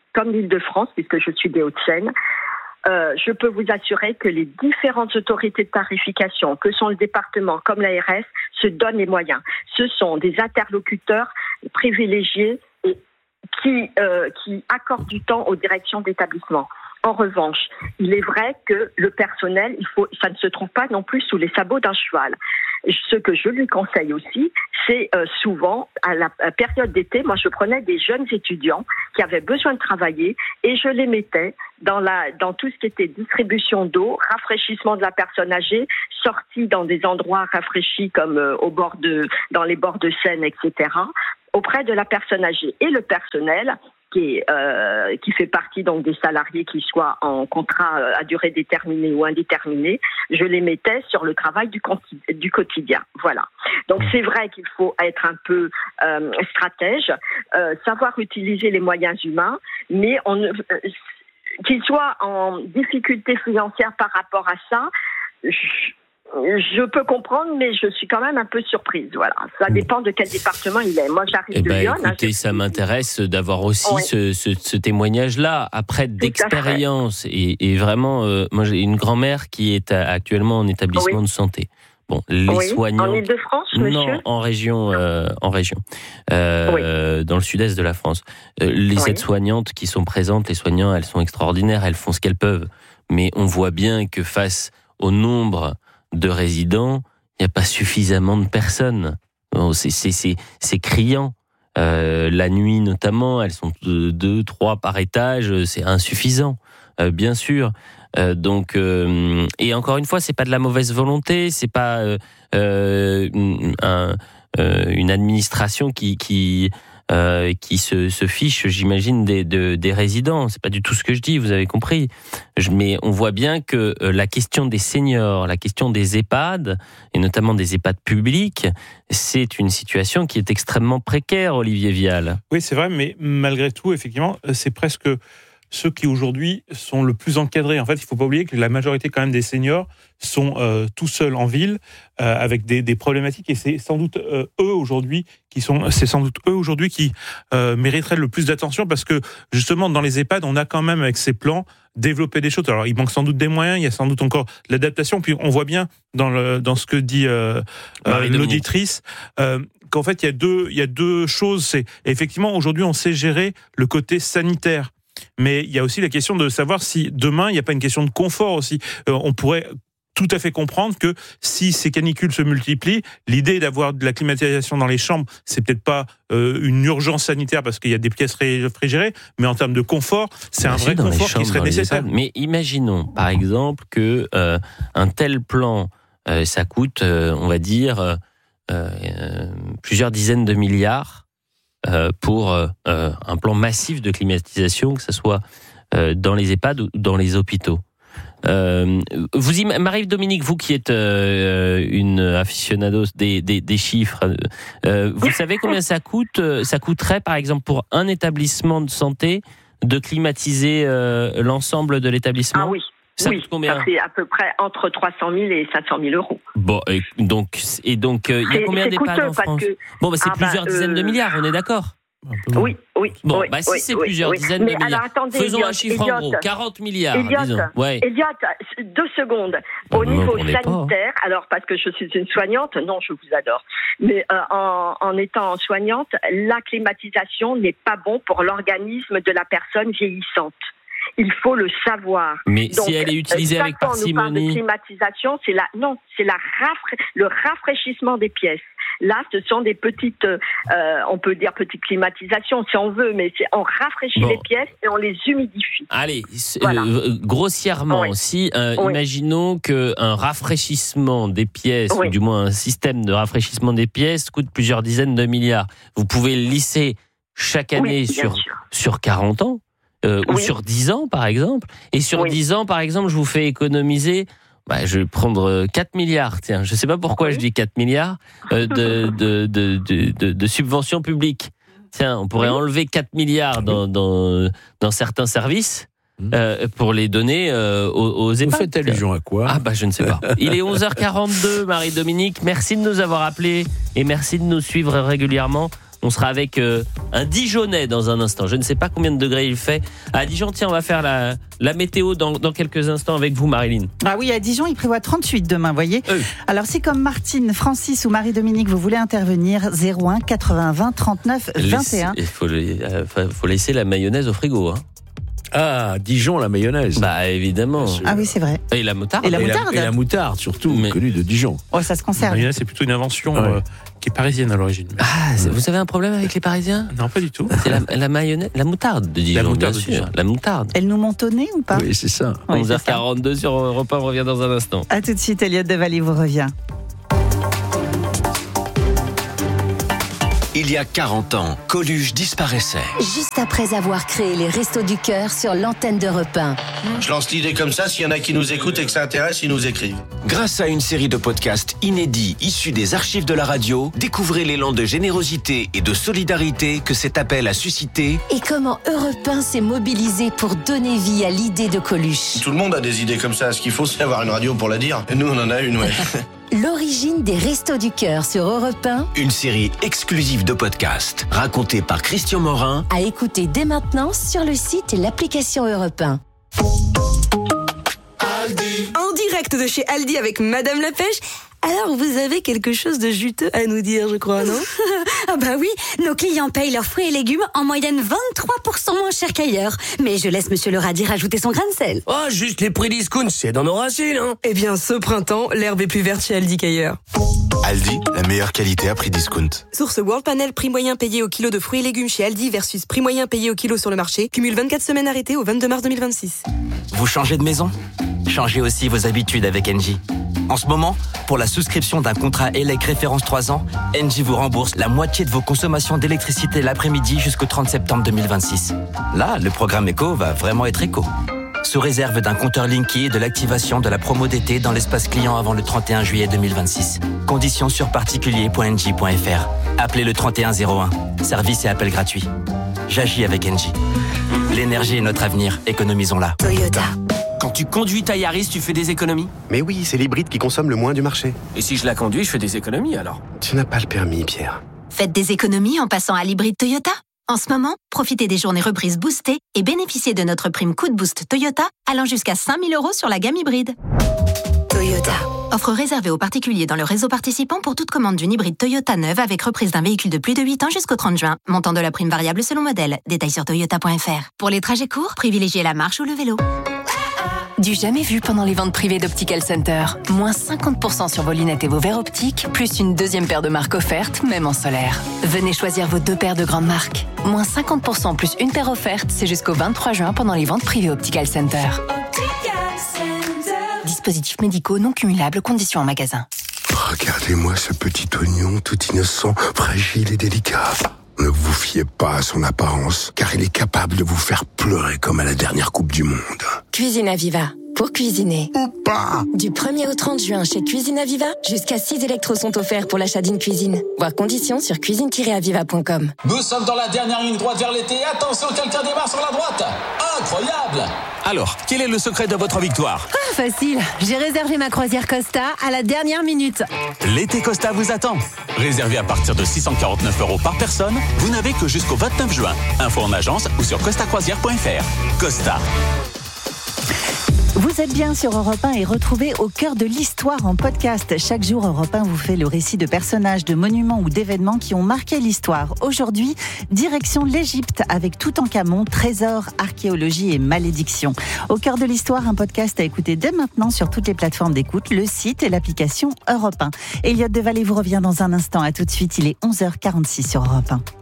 Speaker 12: comme l'Île-de-France, puisque je suis des Hauts-de-Seine, euh, je peux vous assurer que les différentes autorités de tarification, que sont le département comme l'A R S, se donnent les moyens. Ce sont des interlocuteurs privilégiés et qui, euh, qui accordent du temps aux directions d'établissement. En revanche, il est vrai que le personnel, il faut, ça ne se trouve pas non plus sous les sabots d'un cheval. Ce que je lui conseille aussi, c'est euh, souvent, à la à période d'été, moi je prenais des jeunes étudiants qui avaient besoin de travailler et je les mettais dans, la, dans tout ce qui était distribution d'eau, rafraîchissement de la personne âgée, sortie dans des endroits rafraîchis comme euh, au bord de, dans les bords de Seine, et cetera, auprès de la personne âgée. Et le personnel, qui, est, euh, qui fait partie donc des salariés qui soient en contrat à durée déterminée ou indéterminée, je les mettais sur le travail du, du quotidien. Voilà. Donc c'est vrai qu'il faut être un peu euh, stratège, euh, savoir utiliser les moyens humains, mais on, euh, qu'ils soient en difficulté financière par rapport à ça, je, Je peux comprendre, mais je suis quand même un peu surprise. Voilà, ça dépend de quel département il est. Moi, j'arrive
Speaker 2: eh
Speaker 12: de
Speaker 2: ben,
Speaker 12: Lyon.
Speaker 2: Écoutez,
Speaker 12: hein,
Speaker 2: ça m'intéresse d'avoir aussi
Speaker 12: oui.
Speaker 2: ce, ce, ce témoignage-là, après d'expérience. Et, et vraiment, euh, moi, j'ai une grand-mère qui est actuellement en établissement oui. de santé. Bon, les
Speaker 12: oui.
Speaker 2: soignants.
Speaker 12: En Île-de-France, monsieur ?
Speaker 2: Non, en région, euh, en région, euh, oui. dans le sud-est de la France. Euh, les oui. aides-soignantes qui sont présentes, les soignants, elles sont extraordinaires, elles font ce qu'elles peuvent. Mais on voit bien que face au nombre de résidents, il n'y a pas suffisamment de personnes. C'est, c'est, c'est, c'est criant. Euh, la nuit notamment, elles sont deux, deux, trois par étage, c'est insuffisant, euh, bien sûr. Euh, donc, euh, et encore une fois, c'est pas de la mauvaise volonté, c'est pas euh, euh, un, euh, une administration qui qui euh, qui se, se fiche, j'imagine, des, de, des résidents. C'est pas du tout ce que je dis, vous avez compris. Je, mais on voit bien que euh, la question des seniors, la question des EHPAD, et notamment des EHPAD publics, c'est une situation qui est extrêmement précaire, Olivier Vial.
Speaker 21: Oui, c'est vrai, mais malgré tout, effectivement, c'est presque ceux qui aujourd'hui sont le plus encadrés. En fait, il ne faut pas oublier que la majorité quand même des seniors sont euh, tout seuls en ville euh, avec des, des problématiques, et c'est sans doute euh, eux aujourd'hui qui sont, c'est sans doute eux aujourd'hui qui euh, mériteraient le plus d'attention, parce que justement dans les EHPAD, on a quand même avec ces plans développé des choses. Alors il manque sans doute des moyens, il y a sans doute encore de l'adaptation. Puis on voit bien dans le dans ce que dit euh, euh, l'auditrice. Euh, qu'en fait il y a deux il y a deux choses. C'est effectivement aujourd'hui on sait gérer le côté sanitaire. Mais il y a aussi la question de savoir si demain, il n'y a pas une question de confort aussi. Euh, on pourrait tout à fait comprendre que si ces canicules se multiplient, l'idée d'avoir de la climatisation dans les chambres, c'est peut-être pas euh, une urgence sanitaire parce qu'il y a des pièces réfrigérées, mais en termes de confort, c'est un vrai confort qui serait nécessaire.
Speaker 2: Mais imaginons, par exemple, que euh, un tel plan, euh, ça coûte, euh, on va dire, euh, euh, plusieurs dizaines de milliards. Euh, pour euh, un plan massif de climatisation, que ce soit euh, dans les EHPAD ou dans les hôpitaux. Euh, vous, Marie-Dominique, vous qui êtes euh, une aficionados des, des, des chiffres, euh, vous savez combien ça coûte, ça coûterait, par exemple, pour un établissement de santé de climatiser euh, l'ensemble de l'établissement ?
Speaker 12: Ah oui.
Speaker 2: Ça
Speaker 12: oui,
Speaker 2: coûte combien ?
Speaker 12: Ça fait à peu près entre trois cent mille et cinq cent mille euros.
Speaker 2: Bon, et donc, et donc, euh, il y a combien d'EHPAD en France ?
Speaker 12: que,
Speaker 2: Bon, bah, c'est
Speaker 12: ah
Speaker 2: plusieurs
Speaker 12: bah,
Speaker 2: dizaines
Speaker 12: euh,
Speaker 2: de milliards, on est d'accord ?
Speaker 12: Oui, oui.
Speaker 2: Bon,
Speaker 12: oui,
Speaker 2: bah, si
Speaker 12: oui,
Speaker 2: c'est
Speaker 12: oui,
Speaker 2: plusieurs
Speaker 12: oui.
Speaker 2: dizaines
Speaker 12: Mais
Speaker 2: de milliards,
Speaker 12: alors, attendez,
Speaker 2: faisons
Speaker 12: Elliot,
Speaker 2: un chiffre
Speaker 12: Elliot,
Speaker 2: en gros, quarante milliards,
Speaker 12: Elliot,
Speaker 2: disons. Ouais.
Speaker 12: Elliot, deux secondes.
Speaker 2: Bah,
Speaker 12: Au
Speaker 2: non,
Speaker 12: niveau
Speaker 2: on n'est pas.
Speaker 12: sanitaire, alors parce que je suis une soignante, non, je vous adore, mais euh, en, en étant soignante, la climatisation n'est pas bon pour l'organisme de la personne vieillissante. Il faut le savoir.
Speaker 2: Mais
Speaker 12: Donc,
Speaker 2: si elle est utilisée avec
Speaker 12: parcimonie, on nous parle de
Speaker 2: parcimonie,
Speaker 12: climatisation, c'est la non, c'est la rafra... le rafraîchissement des pièces. Là, ce sont des petites, euh, on peut dire petites climatisations si on veut, mais c'est, on rafraîchit
Speaker 2: Bon.
Speaker 12: les pièces et on les humidifie.
Speaker 2: allez,
Speaker 12: Voilà.
Speaker 2: euh, grossièrement,
Speaker 12: Oui.
Speaker 2: si euh,
Speaker 12: Oui.
Speaker 2: imaginons que un rafraîchissement des pièces,
Speaker 12: Oui.
Speaker 2: ou du moins un système de rafraîchissement des pièces, coûte plusieurs dizaines de milliards, vous pouvez le lisser chaque année
Speaker 12: Oui, bien
Speaker 2: sur
Speaker 12: sûr.
Speaker 2: sur quarante ans. Euh, ou
Speaker 12: Oui.
Speaker 2: sur dix ans, par exemple. Et sur
Speaker 12: Oui.
Speaker 2: dix ans, par exemple, je vous fais économiser, bah, je vais prendre quatre milliards, tiens, je ne sais pas pourquoi
Speaker 12: Oui.
Speaker 2: je dis quatre milliards, euh, de, de, de, de, de, de subventions publiques. Tiens, on pourrait
Speaker 12: Oui.
Speaker 2: enlever quatre milliards dans, dans, dans certains services euh, pour les donner euh, aux, aux
Speaker 1: Vous
Speaker 2: EHPAD.
Speaker 1: faites allusion à quoi ?
Speaker 2: Ah bah je ne sais pas. Il est onze heures quarante-deux, Marie-Dominique. Merci de nous avoir appelés et merci de nous suivre régulièrement On sera avec euh, un Dijonnais dans un instant. Je ne sais pas combien de degrés il fait à Dijon. Tiens, on va faire la, la météo dans, dans quelques instants avec vous, Marilyn.
Speaker 7: Ah oui, à Dijon, il prévoit trente-huit demain, vous voyez. Euh. Alors, si comme Martine, Francis ou Marie-Dominique, vous voulez intervenir, zéro un quatre-vingts vingt trente-neuf vingt et un.
Speaker 2: Il faut, euh, faut laisser la mayonnaise au frigo, hein.
Speaker 1: Ah, Dijon, la mayonnaise.
Speaker 2: Bah, évidemment.
Speaker 7: Ah oui, c'est vrai.
Speaker 2: Et la moutarde.
Speaker 7: Et la moutarde.
Speaker 1: Et la, et la moutarde, surtout, Mais... connue de Dijon.
Speaker 7: Oh, ça se conserve.
Speaker 21: La mayonnaise, c'est plutôt une invention ouais. euh, qui est parisienne à l'origine.
Speaker 2: Ah, ouais. Vous avez un problème avec les Parisiens ?
Speaker 21: Non, pas du tout.
Speaker 2: C'est la, la mayonnaise, la moutarde de Dijon,
Speaker 21: la moutarde
Speaker 2: bien
Speaker 21: de
Speaker 2: sûr.
Speaker 21: Dijon.
Speaker 2: La moutarde.
Speaker 7: Elle nous monte au nez ou pas ?
Speaker 1: Oui, c'est ça.
Speaker 2: Oui, onze heures quarante-deux sur Europe un, on revient dans un instant.
Speaker 7: À tout de suite, Elliot Devalet vous revient.
Speaker 9: Il y a quarante ans, Coluche disparaissait.
Speaker 3: Juste après avoir créé les Restos du Cœur sur l'antenne d'Europe un.
Speaker 13: Je lance l'idée comme ça, s'il y en a qui nous écoutent et que ça intéresse, ils nous écrivent.
Speaker 9: Grâce à une série de podcasts inédits issus des archives de la radio, découvrez l'élan de générosité et de solidarité que cet appel a suscité.
Speaker 3: Et comment Europe un s'est mobilisé pour donner vie à l'idée de Coluche.
Speaker 13: Tout le monde a des idées comme ça, ce qu'il faut c'est avoir une radio pour la dire. Et nous on en a une, ouais.
Speaker 3: L'origine des Restos du Cœur sur Europe un.
Speaker 9: Une série exclusive de podcasts racontée par Christian Morin.
Speaker 3: À écouter dès maintenant sur le site et l'application Europe un.
Speaker 14: Aldi. En direct de chez Aldi avec Madame la Pêche. Alors, vous avez quelque chose de juteux à nous dire, je crois, non ?
Speaker 16: Ah bah oui, nos clients payent leurs fruits et légumes en moyenne vingt-trois pour cent moins cher qu'ailleurs. Mais je laisse Monsieur le radis rajouter son grain de sel.
Speaker 14: Oh, juste les prix discount, c'est dans nos racines, hein. Eh bien, ce printemps, l'herbe est plus verte chez Aldi qu'ailleurs.
Speaker 18: Aldi, la meilleure qualité à prix discount.
Speaker 14: Source World Panel, prix moyen payé au kilo de fruits et légumes chez Aldi versus prix moyen payé au kilo sur le marché. Cumule vingt-quatre semaines arrêtées au vingt-deux mars deux mille vingt-six.
Speaker 4: Vous changez de maison ? Changez aussi vos habitudes avec Engie. En ce moment, pour la souscription d'un contrat E L E C référence trois ans, Engie vous rembourse la moitié de vos consommations d'électricité l'après-midi jusqu'au trente septembre deux mille vingt-six. Là, le programme éco va vraiment être éco. Sous réserve d'un compteur Linky et de l'activation de la promo d'été dans l'espace client avant le trente et un juillet deux mille vingt-six. Conditions sur particulier point engie point f r. Appelez le trente et un zéro un. Service et appel gratuit. J'agis avec Engie. L'énergie est notre avenir. Économisons-la.
Speaker 16: Toyota.
Speaker 19: Quand tu conduis ta Yaris, tu fais des économies ?
Speaker 26: Mais oui, c'est l'hybride qui consomme le moins du marché.
Speaker 19: Et si je la conduis, je fais des économies alors ?
Speaker 26: Tu n'as pas le permis, Pierre.
Speaker 16: Faites des économies en passant à l'hybride Toyota. En ce moment, profitez des journées reprises boostées et bénéficiez de notre prime coup de boost Toyota allant jusqu'à cinq mille euros sur la gamme hybride. Toyota. Offre réservée aux particuliers dans le réseau participant pour toute commande d'une hybride Toyota neuve avec reprise d'un véhicule de plus de huit ans jusqu'au trente juin. Montant de la prime variable selon modèle. Détails sur toyota point f r. Pour les trajets courts, privilégiez la marche ou le vélo.
Speaker 8: Du jamais vu pendant les ventes privées d'Optical Center. Moins cinquante pour cent sur vos lunettes et vos verres optiques, plus une deuxième paire de marques offerte, même en solaire. Venez choisir vos deux paires de grandes marques. Moins cinquante pour cent plus une paire offerte, c'est jusqu'au vingt-trois juin pendant les ventes privées Optical Center. Optical Center. Dispositifs médicaux non cumulables, conditions en magasin.
Speaker 27: Regardez-moi ce petit oignon tout innocent, fragile et délicat. Ne vous fiez pas à son apparence, car il est capable de vous faire pleurer comme à la dernière Coupe du Monde.
Speaker 16: Cuisine Aviva. Pour cuisiner.
Speaker 27: Ou pas.
Speaker 16: Du premier au trente juin chez Cuisine Aviva, jusqu'à six électros sont offerts pour l'achat d'une cuisine. Voir conditions sur cuisine tiret aviva point com.
Speaker 28: Nous sommes dans la dernière ligne droite vers l'été. Attention, quelqu'un démarre sur la droite. Incroyable.
Speaker 9: Alors, quel est le secret de votre victoire ?
Speaker 16: Ah, facile. J'ai réservé ma croisière Costa à la dernière minute.
Speaker 9: L'été Costa vous attend. Réservé à partir de six cent quarante-neuf euros par personne, vous n'avez que jusqu'au vingt-neuf juin. Info en agence ou sur costa croisière point f r. Costa.
Speaker 7: Vous êtes bien sur Europe un et retrouvez Au cœur de l'histoire en podcast. Chaque jour, Europe un vous fait le récit de personnages, de monuments ou d'événements qui ont marqué l'histoire. Aujourd'hui, direction l'Égypte avec Toutankhamon, trésors, archéologie et malédiction. Au cœur de l'histoire, un podcast à écouter dès maintenant sur toutes les plateformes d'écoute, le site et l'application Europe un. Elliot Devalet vous revient dans un instant. À tout de suite, il est onze heures quarante-six sur Europe un.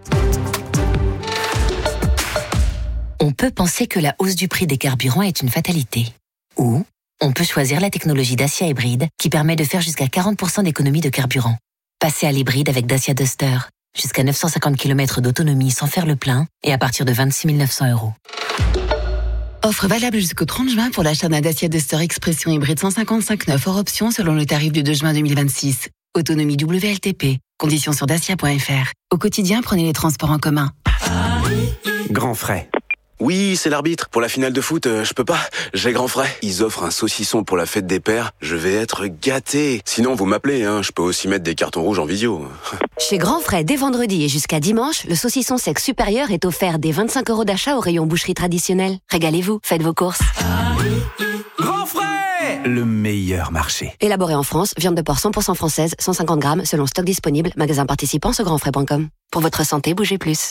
Speaker 16: On peut penser que la hausse du prix des carburants est une fatalité. Ou on peut choisir la technologie Dacia Hybride qui permet de faire jusqu'à quarante pour cent d'économie de carburant. Passez à l'hybride avec Dacia Duster. Jusqu'à neuf cent cinquante kilomètres d'autonomie sans faire le plein et à partir de vingt-six mille neuf cents euros.
Speaker 29: Offre valable jusqu'au trente juin pour l'achat d'un Dacia Duster Expression hybride cent cinquante-cinq neuf hors option selon le tarif du deux juin deux mille vingt-six. Autonomie W L T P. Conditions sur dacia point f r. Au quotidien, prenez les transports en commun.
Speaker 26: Grand frais. Oui, c'est l'arbitre. Pour la finale de foot, euh, je peux pas. J'ai grand frais. Ils offrent un saucisson pour la fête des pères. Je vais être gâté. Sinon, vous m'appelez, hein. Je peux aussi mettre des cartons rouges en visio.
Speaker 10: Chez Grand Frais, dès vendredi et jusqu'à dimanche, le saucisson sec supérieur est offert dès vingt-cinq euros d'achat au rayon boucherie traditionnelle. Régalez-vous, faites vos courses.
Speaker 26: Grand frais! Le meilleur marché.
Speaker 10: Élaboré en France, viande de porc cent pour cent française, cent cinquante grammes, selon stock disponible, magasin participant sur grand frais point com. Pour votre santé, bougez plus.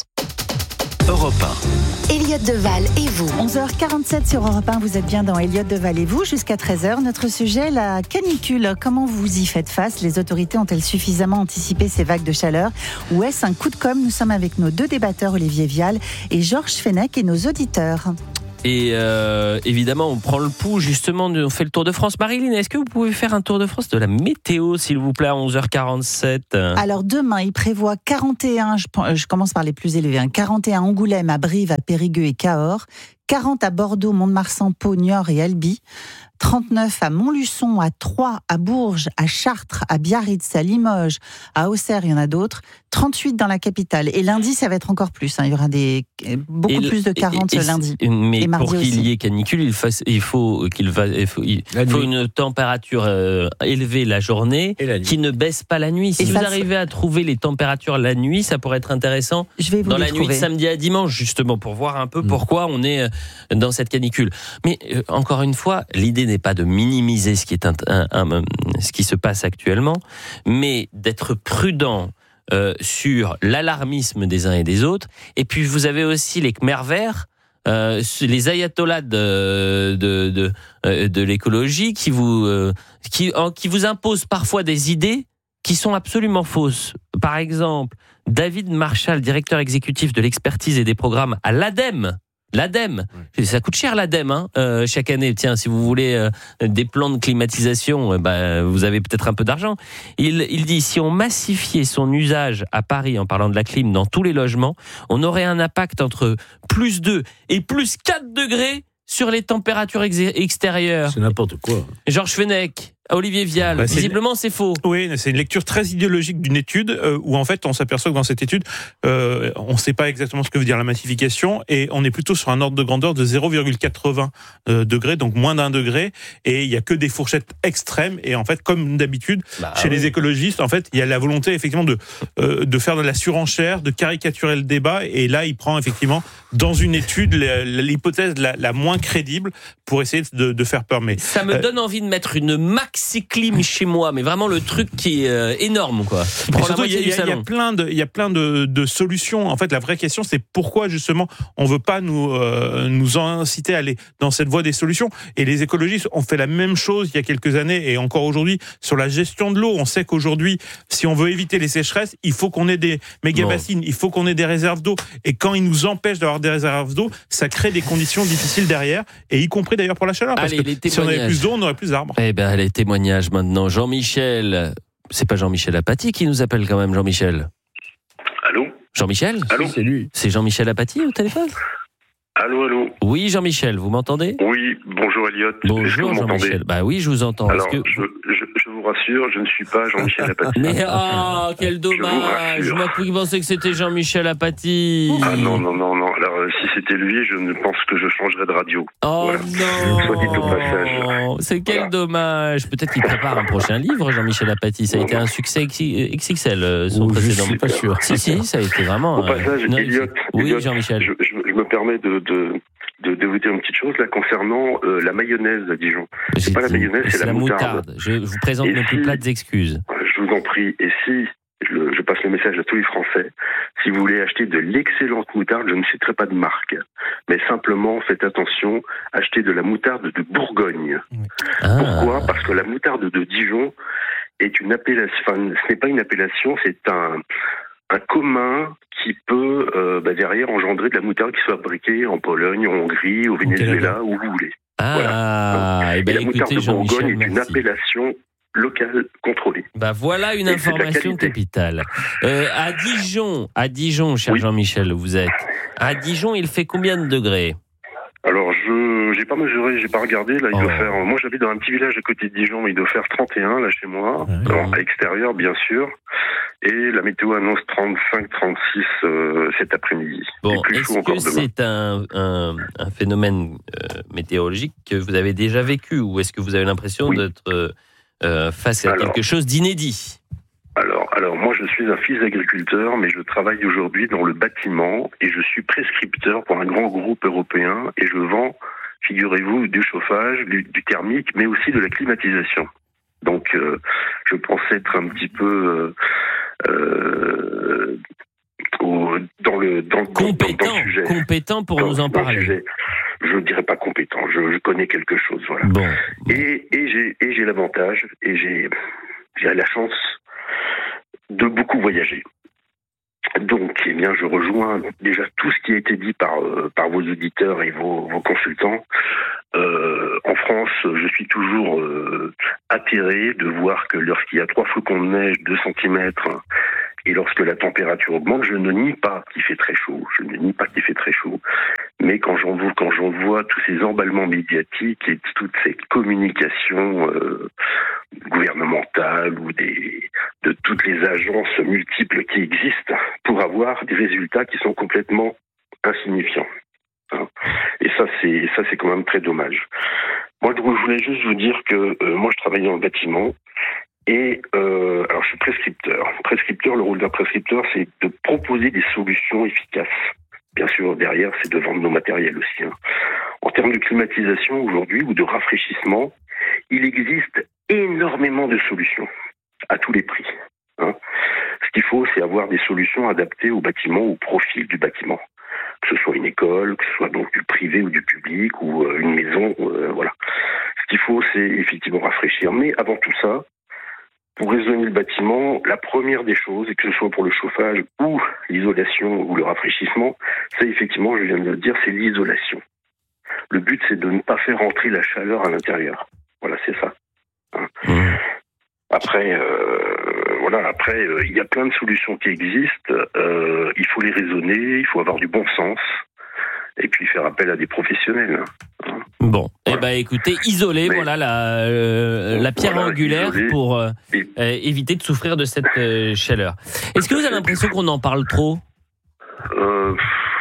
Speaker 26: Europe un.
Speaker 10: Elliott Deval et vous.
Speaker 7: onze heures quarante-sept sur Europe un, vous êtes bien dans Elliott Deval et vous jusqu'à treize heures. Notre sujet, la canicule. Comment vous y faites face? Les autorités ont-elles suffisamment anticipé ces vagues de chaleur? Ou est-ce un coup de com'? Nous sommes avec nos deux débatteurs, Olivier Vial et Georges Fenech, et nos auditeurs.
Speaker 2: Et euh, évidemment, on prend le pouls, justement, on fait le Tour de France. Marilyn, est-ce que vous pouvez faire un Tour de France de la météo, s'il vous plaît, à onze heures quarante-sept?
Speaker 7: Alors demain, il prévoit quarante et un, je, je commence par les plus élevés, hein, quarante et un à Angoulême, à Brive, à Périgueux et Cahors, quarante à Bordeaux, Mont-de-Marsan, Pau, Niort et Albi, trente-neuf à Montluçon, à Troyes, à Bourges, à Chartres, à Biarritz, à Limoges, à Auxerre, il y en a d'autres, trente-huit dans la capitale. Et lundi, ça va être encore plus, hein. Il y aura des, beaucoup
Speaker 2: et
Speaker 7: plus de quarante
Speaker 2: et, et,
Speaker 7: lundi.
Speaker 2: Mais
Speaker 7: et mardi
Speaker 2: pour qu'il
Speaker 7: aussi.
Speaker 2: y ait canicule, il, fasse, il faut qu'il va, il faut, il faut une température euh, élevée la journée la qui ne baisse pas la nuit. Si et vous arrivez à trouver les températures la nuit, ça pourrait être intéressant.
Speaker 7: Je vais vous
Speaker 2: dans la
Speaker 7: trouver.
Speaker 2: nuit de samedi à dimanche, justement, pour voir un peu mmh. pourquoi on est dans cette canicule. Mais euh, encore une fois, l'idée n'est pas de minimiser ce qui est un, un, un, ce qui se passe actuellement, mais d'être prudent euh, sur l'alarmisme des uns et des autres. Et puis vous avez aussi les Khmers verts, euh, les ayatollahs de de de, euh, de l'écologie qui vous euh, qui qui vous imposent parfois des idées qui sont absolument fausses. Par exemple, David Marshall, directeur exécutif de l'expertise et des programmes à l'ADEME. L'ADEME, ouais. Ça coûte cher l'ADEME hein, euh, chaque année. Tiens, si vous voulez euh, des plans de climatisation, euh, bah, vous avez peut-être un peu d'argent. Il, il dit si on massifiait son usage à Paris en parlant de la clim dans tous les logements, on aurait un impact entre plus deux et plus quatre degrés sur les températures ex- extérieures.
Speaker 1: C'est n'importe quoi.
Speaker 2: Georges Fenech, Olivier Vial, bah, visiblement c'est faux.
Speaker 21: Oui, c'est une lecture très idéologique d'une étude euh, où en fait on s'aperçoit que dans cette étude, euh, on ne sait pas exactement ce que veut dire la massification et on est plutôt sur un ordre de grandeur de zéro virgule quatre-vingts euh, degrés, donc moins d'un degré, et il y a que des fourchettes extrêmes. Et en fait, comme d'habitude, bah, chez oui. les écologistes, en fait, il y a la volonté effectivement de euh, de faire de la surenchère, de caricaturer le débat. Et là, il prend effectivement dans une étude l'hypothèse la, la moins crédible pour essayer de, de faire peur. Mais
Speaker 2: ça me euh, donne envie de mettre une maxi-clim chez moi, mais vraiment le truc qui est euh, énorme, quoi.
Speaker 21: Surtout, il y, y, y a plein de, il y a plein de, de solutions. En fait, la vraie question, c'est pourquoi justement on veut pas nous euh, nous inciter à aller dans cette voie des solutions. Et les écologistes ont fait la même chose il y a quelques années et encore aujourd'hui sur la gestion de l'eau. On sait qu'aujourd'hui, si on veut éviter les sécheresses, il faut qu'on ait des méga bassines, il faut qu'on ait des réserves d'eau. Et quand ils nous empêchent d'avoir des réserves d'eau, ça crée des conditions difficiles derrière, et y compris d'ailleurs pour la chaleur. Parce
Speaker 2: Allez,
Speaker 21: que si on avait plus d'eau, on aurait plus d'arbres.
Speaker 2: Eh ben, les témoignages maintenant. Jean-Michel, c'est pas Jean-Michel Apathy qui nous appelle quand même, Jean-Michel.
Speaker 5: Allô ?
Speaker 2: Jean-Michel ?
Speaker 5: Allô ?
Speaker 1: C'est lui.
Speaker 2: C'est Jean-Michel Apathy au téléphone ?
Speaker 5: Allô, allô.
Speaker 2: Oui, Jean-Michel, vous m'entendez ?
Speaker 5: Oui, bonjour Elliott.
Speaker 2: Bonjour Jean-Michel. Bah oui, je vous entends.
Speaker 5: Alors,
Speaker 2: que...
Speaker 5: je, je, je vous rassure, je ne suis pas Jean-Michel Apathy.
Speaker 2: Mais oh, quel dommage. Je m'ai pensé que c'était Jean-Michel Apathy.
Speaker 5: Ah non, non, non, non. Alors, euh, si c'était lui, je ne pense que je changerais de radio.
Speaker 2: Oh
Speaker 5: voilà.
Speaker 2: non.
Speaker 5: Soit dit au passage.
Speaker 2: C'est quel voilà. dommage. Peut-être qu'il prépare un prochain livre, Jean-Michel Apathy. Ça a été un succès X X L, son
Speaker 1: oh,
Speaker 2: précédent.
Speaker 1: Je suis pas sûr.
Speaker 2: Si, si, ça a été vraiment...
Speaker 5: Au passage,
Speaker 2: euh,
Speaker 5: Elliott,
Speaker 2: oui,
Speaker 5: Elliott,
Speaker 2: Jean-Michel.
Speaker 5: Je, je, je me permets de... de... De, de vous dire une petite chose là concernant euh, la mayonnaise à Dijon. C'est pas la mayonnaise, c'est, c'est la, la moutarde.
Speaker 2: moutarde. Je vous présente et mes si, plus plates excuses.
Speaker 5: Je vous en prie. Et si je, je passe le message à tous les Français, si vous voulez acheter de l'excellente moutarde, je ne citerai pas de marque, mais simplement faites attention, achetez de la moutarde de Bourgogne. Ah. Pourquoi ? Parce que la moutarde de Dijon est une appellation. Enfin, ce n'est pas une appellation, c'est un un commun qui peut euh, bah, derrière engendrer de la moutarde qui soit fabriquée en Pologne, en Hongrie, au Venezuela, où vous voulez.
Speaker 2: Ah, voilà. Et, ben,
Speaker 5: et la
Speaker 2: écoutez,
Speaker 5: moutarde de Bourgogne est une
Speaker 2: merci.
Speaker 5: appellation locale contrôlée.
Speaker 2: Bah voilà une et information capitale. Euh, à Dijon, à Dijon, cher oui. Jean-Michel, vous êtes. À Dijon, il fait combien de degrés ?
Speaker 5: Alors, je j'ai pas mesuré, j'ai pas regardé. Là, il
Speaker 2: oh.
Speaker 5: doit faire. Moi, j'habite dans un petit village à côté de Dijon, mais il doit faire trente et un là chez moi, ah, oui. Alors, à l'extérieur, bien sûr. Et la météo annonce trente-cinq, trente-six euh, cet après-midi.
Speaker 2: Bon, est-ce que c'est un, un, un phénomène euh, météorologique que vous avez déjà vécu, ou est-ce que vous avez l'impression oui. d'être euh, face à alors, quelque chose d'inédit ?
Speaker 5: Alors, alors, moi, je suis un fils d'agriculteur, mais je travaille aujourd'hui dans le bâtiment et je suis prescripteur pour un grand groupe européen et je vends, figurez-vous, du chauffage, du, du thermique, mais aussi de la climatisation. Donc, euh, je pense être un petit peu euh, euh, au, dans le dans,
Speaker 2: compétent,
Speaker 5: dans, dans le sujet.
Speaker 2: Compétent pour
Speaker 5: dans,
Speaker 2: nous en parler.
Speaker 5: Je ne dirais pas compétent, je, je connais quelque chose, voilà.
Speaker 2: Bon.
Speaker 5: Et, et j'ai et j'ai l'avantage et j'ai j'ai la chance de beaucoup voyager. Donc, eh bien, je rejoins déjà tout ce qui a été dit par euh, par vos auditeurs et vos, vos consultants. Euh, en France, je suis toujours euh, atterré de voir que lorsqu'il y a trois flocons de neige, deux centimètres, et lorsque la température augmente, je ne nie pas qu'il fait très chaud. Je ne nie pas qu'il fait très chaud. Mais quand j'en vois, quand j'en vois tous ces emballements médiatiques et toutes ces communications euh, gouvernementales ou des de toutes les agences multiples qui existent pour avoir des résultats qui sont complètement insignifiants. Hein. Et ça, c'est ça, c'est quand même très dommage. Moi, je voulais juste vous dire que euh, moi, je travaille dans le bâtiment. Et euh, alors, je suis prescripteur. Prescripteur, le rôle d'un prescripteur, c'est de proposer des solutions efficaces. Bien sûr, derrière, c'est de vendre nos matériels aussi. Hein. En termes de climatisation aujourd'hui ou de rafraîchissement, il existe énormément de solutions à tous les prix. Hein. Ce qu'il faut, c'est avoir des solutions adaptées au bâtiment, au profil du bâtiment. Que ce soit une école, que ce soit donc du privé ou du public ou euh, une maison, euh, voilà. Ce qu'il faut, c'est effectivement rafraîchir. Mais avant tout ça, pour raisonner le bâtiment, la première des choses, et que ce soit pour le chauffage ou l'isolation ou le rafraîchissement, c'est effectivement, je viens de le dire, c'est l'isolation. Le but, c'est de ne pas faire entrer la chaleur à l'intérieur. Voilà, c'est ça. Hein. Après, euh, voilà, après, euh, il y a plein de solutions qui existent. Euh, il faut les raisonner, il faut avoir du bon sens, et puis faire appel à des professionnels. Hein.
Speaker 2: Bon, voilà. Eh ben, écoutez, isoler, Mais, voilà la, euh, la pierre voilà, angulaire isolé, pour euh, et... euh, éviter de souffrir de cette euh, chaleur. Est-ce que vous avez l'impression qu'on en parle trop
Speaker 5: euh...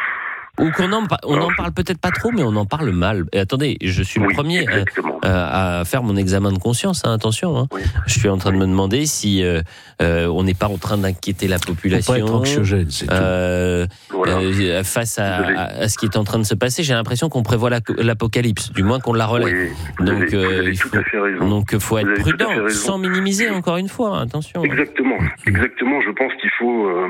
Speaker 2: Ou qu'on en, on en parle peut-être pas trop, mais on en parle mal. Et attendez, je suis
Speaker 5: oui,
Speaker 2: le premier euh, à faire mon examen de conscience, hein, attention. Hein. Oui. Je suis en train de me demander si euh, euh, on n'est pas en train d'inquiéter la population.
Speaker 1: Faut pas être anxiogène, c'est
Speaker 2: euh, tout. Voilà. Euh, face à, à, à ce qui est en train de se passer, j'ai l'impression qu'on prévoit la, l'apocalypse, du moins qu'on la relaie.
Speaker 5: Oui,
Speaker 2: donc,
Speaker 5: avez,
Speaker 2: euh, il faut, donc, faut être prudent, sans minimiser. Encore une fois, attention.
Speaker 5: Exactement, exactement. Je pense qu'il faut. Euh,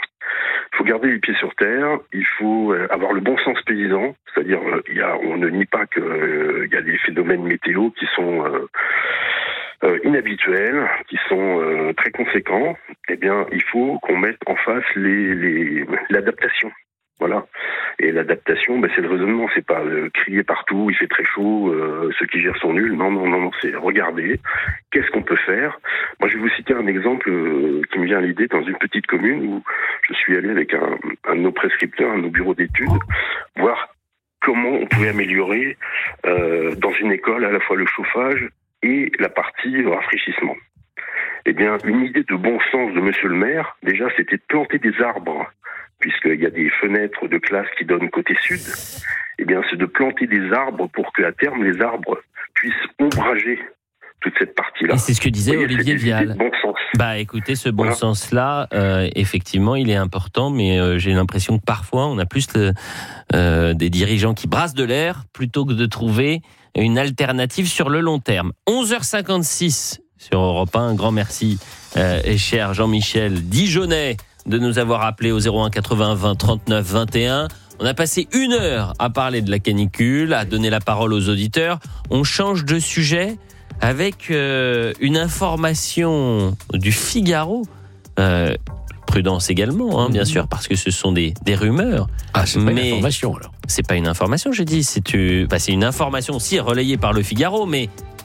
Speaker 5: Il faut garder les pieds sur terre, il faut avoir le bon sens paysan, c'est-à-dire il y a, on ne nie pas qu'il euh, y a des phénomènes météo qui sont euh, euh, inhabituels, qui sont euh, très conséquents. Eh bien, il faut qu'on mette en face les, les, l'adaptation. Voilà. Et l'adaptation, ben, c'est le raisonnement, c'est pas euh, crier partout, il fait très chaud, euh, ceux qui gèrent sont nuls. Non, non, non, non, c'est regarder, qu'est-ce qu'on peut faire. Moi, je vais vous citer un exemple euh, qui me vient à l'idée dans une petite commune où je suis allé avec un, un de nos prescripteurs, un de nos bureaux d'études, voir comment on pouvait améliorer euh, dans une école à la fois le chauffage et la partie rafraîchissement. Eh bien, une idée de bon sens de monsieur le maire, déjà, c'était de planter des arbres, puisqu'il y a des fenêtres de classe qui donnent côté sud. Eh bien, c'est de planter des arbres pour qu'à terme, les arbres puissent ombrager toute cette partie-là.
Speaker 2: Et c'est ce que disait voyez, Olivier Vial.
Speaker 5: Bon sens.
Speaker 2: Bah, écoutez, ce bon
Speaker 5: voilà.
Speaker 2: sens-là, euh, effectivement, il est important, mais euh, j'ai l'impression que parfois, on a plus le, euh, des dirigeants qui brassent de l'air plutôt que de trouver une alternative sur le long terme. onze heures cinquante-six sur Europe un. Un grand merci, euh, et cher Jean-Michel Dijonais, de nous avoir appelé au zéro un quatre-vingts vingt trente-neuf vingt et un. On a passé une heure à parler de la canicule, à donner la parole aux auditeurs. On change de sujet avec euh, une information du Figaro. Euh, prudence également, hein, bien sûr, parce que ce sont des, des rumeurs.
Speaker 1: Ah, c'est pas une information alors.
Speaker 2: C'est pas une information, j'ai dit. C'est, euh, bah, c'est une information aussi relayée par le Figaro, mais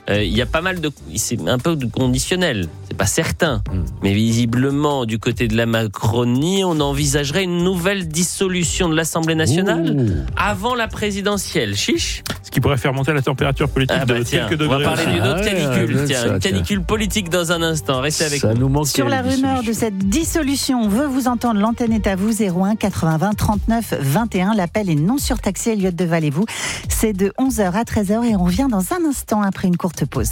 Speaker 2: euh, il y a pas mal de, c'est un peu de conditionnel. C'est pas certain, mmh. mais visiblement du côté de la Macronie, on envisagerait une nouvelle dissolution de l'Assemblée nationale Ouh. avant la présidentielle. Chiche.
Speaker 21: Ce qui pourrait faire monter la température politique
Speaker 2: ah bah
Speaker 21: de
Speaker 2: tiens,
Speaker 21: quelques degrés.
Speaker 2: On va parler d'une autre
Speaker 21: ah
Speaker 2: canicule.
Speaker 21: ouais,
Speaker 2: tiens,
Speaker 21: ça,
Speaker 2: une canicule politique dans un instant. Restez avec
Speaker 1: ça
Speaker 2: nous.
Speaker 1: nous
Speaker 7: Sur la rumeur de cette dissolution, on veut vous entendre. L'antenne est à vous. zéro un quatre-vingts trente-neuf vingt et un. L'appel est non surtaxé. Elliott de Valez-vous. C'est de onze heures à treize heures et on revient dans un instant après une courte pause.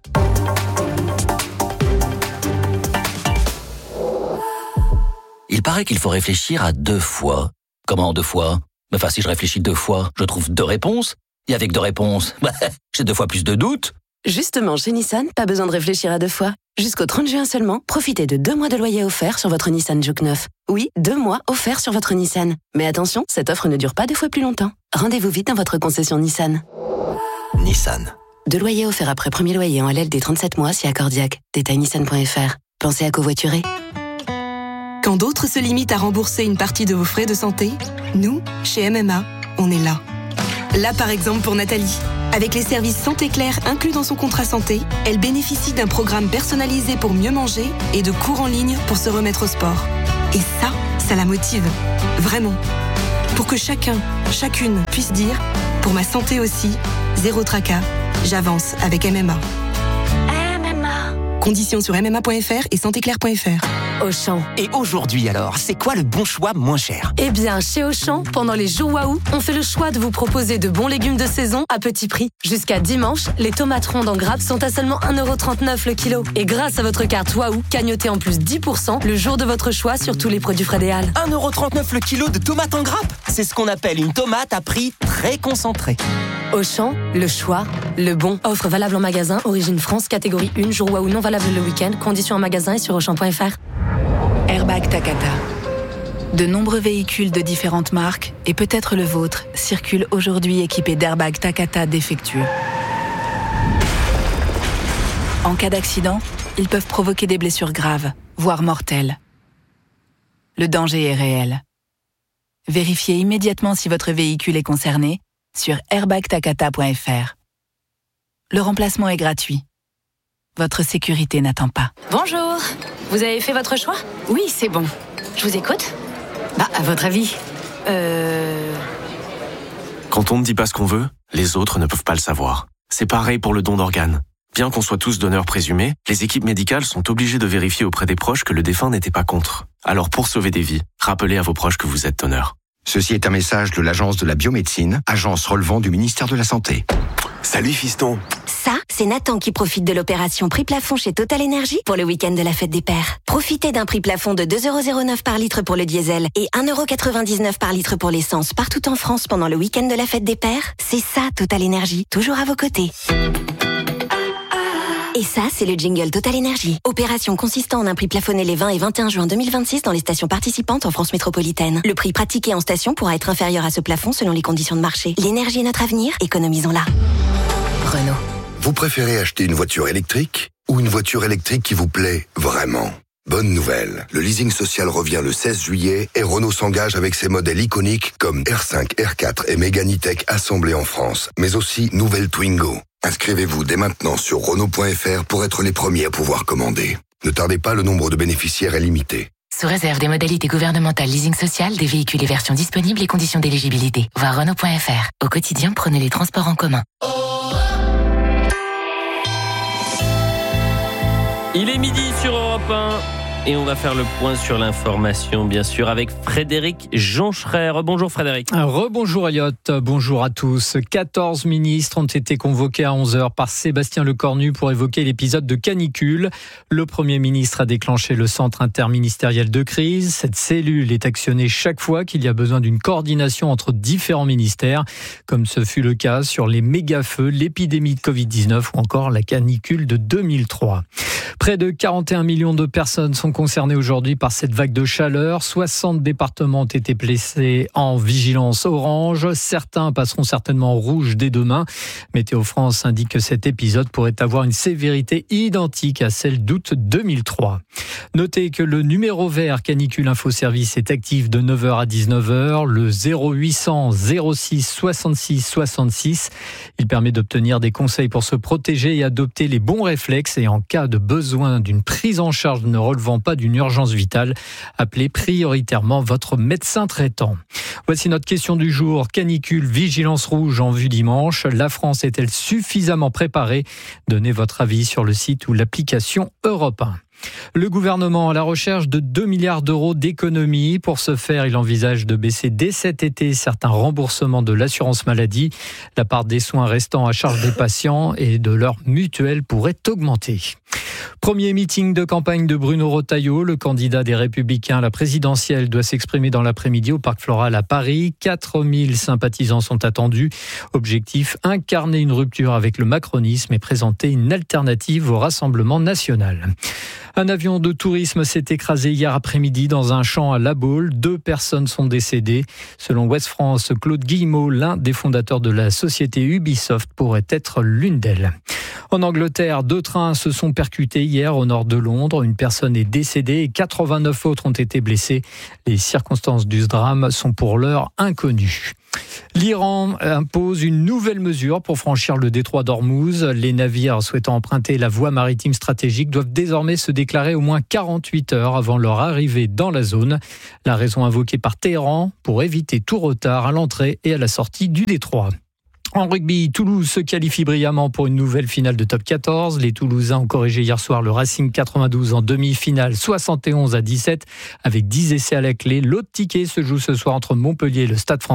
Speaker 6: Il paraît qu'il faut réfléchir à deux fois. Comment deux fois ? Enfin, si je réfléchis deux fois, je trouve deux réponses. Et avec deux réponses, bah, j'ai deux fois plus de doutes.
Speaker 8: Justement, chez Nissan, pas besoin de réfléchir à deux fois. Jusqu'au trente juin seulement, profitez de deux mois de loyer offert sur votre Nissan Juke neuf. Oui, deux mois offerts sur votre Nissan. Mais attention, cette offre ne dure pas deux fois plus longtemps. Rendez-vous vite dans votre concession Nissan.
Speaker 6: Nissan.
Speaker 8: Deux loyers offerts après premier loyer en L L D trente-sept mois si accordiaque. Détail nissan point f r. Pensez à covoiturer. Quand d'autres se limitent à rembourser une partie de vos frais de santé, nous, chez M M A, on est là. Là, par exemple, pour Nathalie. Avec les services Santé Claire inclus dans son contrat santé, elle bénéficie d'un programme personnalisé pour mieux manger et de cours en ligne pour se remettre au sport. Et ça, ça la motive. Vraiment. Pour que chacun, chacune puisse dire « Pour ma santé aussi, zéro tracas, j'avance avec M M A ». Conditions sur m m a point f r et santé claire point f r.
Speaker 11: Auchan. Et aujourd'hui alors, c'est quoi le bon choix moins cher ?
Speaker 8: Eh bien, chez Auchan, pendant les jours Waouh, on fait le choix de vous proposer de bons légumes de saison à petit prix. Jusqu'à dimanche, les tomates rondes en grappe sont à seulement un euro trente-neuf le kilo. Et grâce à votre carte Waouh, cagnotez en plus dix pour cent le jour de votre choix sur tous les produits Frédéal.
Speaker 11: un euro trente-neuf le kilo de tomates en grappe. C'est ce qu'on appelle une tomate à prix très concentré.
Speaker 8: Auchan, le choix, le bon. Offre valable en magasin, origine France, catégorie un, jour Waouh non valable le week-end. Conditions en magasin et sur auchan point f r.
Speaker 29: Airbag Takata. De nombreux véhicules de différentes marques, et peut-être le vôtre, circulent aujourd'hui équipés d'airbags Takata défectueux. En cas d'accident, ils peuvent provoquer des blessures graves, voire mortelles. Le danger est réel. Vérifiez immédiatement si votre véhicule est concerné sur airbag takata point f r. Le remplacement est gratuit. Votre sécurité n'attend pas.
Speaker 8: Bonjour. Vous avez fait votre choix ?
Speaker 15: Oui, c'est bon. Je vous écoute ?
Speaker 8: Bah, à votre avis ? Euh...
Speaker 17: Quand on ne dit pas ce qu'on veut, les autres ne peuvent pas le savoir. C'est pareil pour le don d'organes. Bien qu'on soit tous donneurs présumés, les équipes médicales sont obligées de vérifier auprès des proches que le défunt n'était pas contre. Alors pour sauver des vies, rappelez à vos proches que vous êtes donneur.
Speaker 20: Ceci est un message de l'Agence de la biomédecine, agence relevant du ministère de la Santé.
Speaker 26: Salut fiston.
Speaker 22: Ça, c'est Nathan qui profite de l'opération prix plafond chez Total Energy pour le week-end de la fête des pères. Profitez d'un prix plafond de deux euros zéro neuf par litre pour le diesel et un euro quatre-vingt-dix-neuf par litre pour l'essence partout en France pendant le week-end de la fête des pères. C'est ça, Total Energy, toujours à vos côtés. Et ça, c'est le jingle Total Energy. Opération consistant en un prix plafonné les vingt et vingt et un juin deux mille vingt-six dans les stations participantes en France métropolitaine. Le prix pratiqué en station pourra être inférieur à ce plafond selon les conditions de marché. L'énergie est notre avenir, économisons-la. Renault.
Speaker 27: Vous préférez acheter une voiture électrique ou une voiture électrique qui vous plaît vraiment ? Bonne nouvelle, le leasing social revient le seize juillet et Renault s'engage avec ses modèles iconiques comme R cinq, R quatre et Mégane E-Tech assemblés en France, mais aussi nouvelle Twingo. Inscrivez-vous dès maintenant sur renault point f r pour être les premiers à pouvoir commander. Ne tardez pas, le nombre de bénéficiaires est limité.
Speaker 29: Sous réserve des modalités gouvernementales leasing social, des véhicules et versions disponibles et conditions d'éligibilité. Voir renault point f r. Au quotidien, prenez les transports en commun.
Speaker 2: Il est midi sur Europe un et on va faire le point sur l'information, bien sûr, avec Frédéric Joncherer. Bonjour Frédéric.
Speaker 23: Rebonjour Elliott, bonjour à tous. quatorze ministres ont été convoqués à onze heures par Sébastien Lecornu pour évoquer l'épisode de canicule. Le Premier ministre a déclenché le centre interministériel de crise. Cette cellule est actionnée chaque fois qu'il y a besoin d'une coordination entre différents ministères, comme ce fut le cas sur les méga-feux, l'épidémie de covid dix-neuf ou encore la canicule de deux mille trois. Près de quarante et un millions de personnes sont concernés aujourd'hui par cette vague de chaleur. soixante départements ont été placés en vigilance orange. Certains passeront certainement en rouge dès demain. Météo France indique que cet épisode pourrait avoir une sévérité identique à celle d'août deux mille trois. Notez que le numéro vert Canicule Info Service est actif de neuf heures à dix-neuf heures. Le zéro huit cents zéro six soixante-six soixante-six. Il permet d'obtenir des conseils pour se protéger et adopter les bons réflexes. Et en cas de besoin d'une prise en charge ne relevant pas d'une urgence vitale, appelez prioritairement votre médecin traitant. Voici notre question du jour. Canicule, vigilance rouge en vue dimanche. La France est-elle suffisamment préparée ? Donnez votre avis sur le site ou l'application Europe un. Le gouvernement à la recherche de deux milliards d'euros d'économies. Pour ce faire, il envisage de baisser dès cet été certains remboursements de l'assurance maladie. La part des soins restant à charge des patients et de leur mutuelle pourrait augmenter. Premier meeting de campagne de Bruno Retailleau. Le candidat des Républicains à la présidentielle doit s'exprimer dans l'après-midi au Parc Floral à Paris. quatre mille sympathisants sont attendus. Objectif, incarner une rupture avec le macronisme et présenter une alternative au Rassemblement national. Un avion de tourisme s'est écrasé hier après-midi dans un champ à La Baule. Deux personnes sont décédées. Selon Ouest France, Claude Guillemot, l'un des fondateurs de la société Ubisoft, pourrait être l'une d'elles. En Angleterre, deux trains se sont percutés hier au nord de Londres. Une personne est décédée et quatre-vingt-neuf autres ont été blessés. Les circonstances du drame sont pour l'heure inconnues. L'Iran impose une nouvelle mesure pour franchir le détroit d'Ormuz. Les navires souhaitant emprunter la voie maritime stratégique doivent désormais se déclarer au moins quarante-huit heures avant leur arrivée dans la zone. La raison invoquée par Téhéran pour éviter tout retard à l'entrée et à la sortie du détroit. En rugby, Toulouse se qualifie brillamment pour une nouvelle finale de top quatorze. Les Toulousains ont corrigé hier soir le Racing quatre-vingt-douze en demi-finale soixante et onze à dix-sept avec dix essais à la clé. L'autre ticket se joue ce soir entre Montpellier et le Stade Français.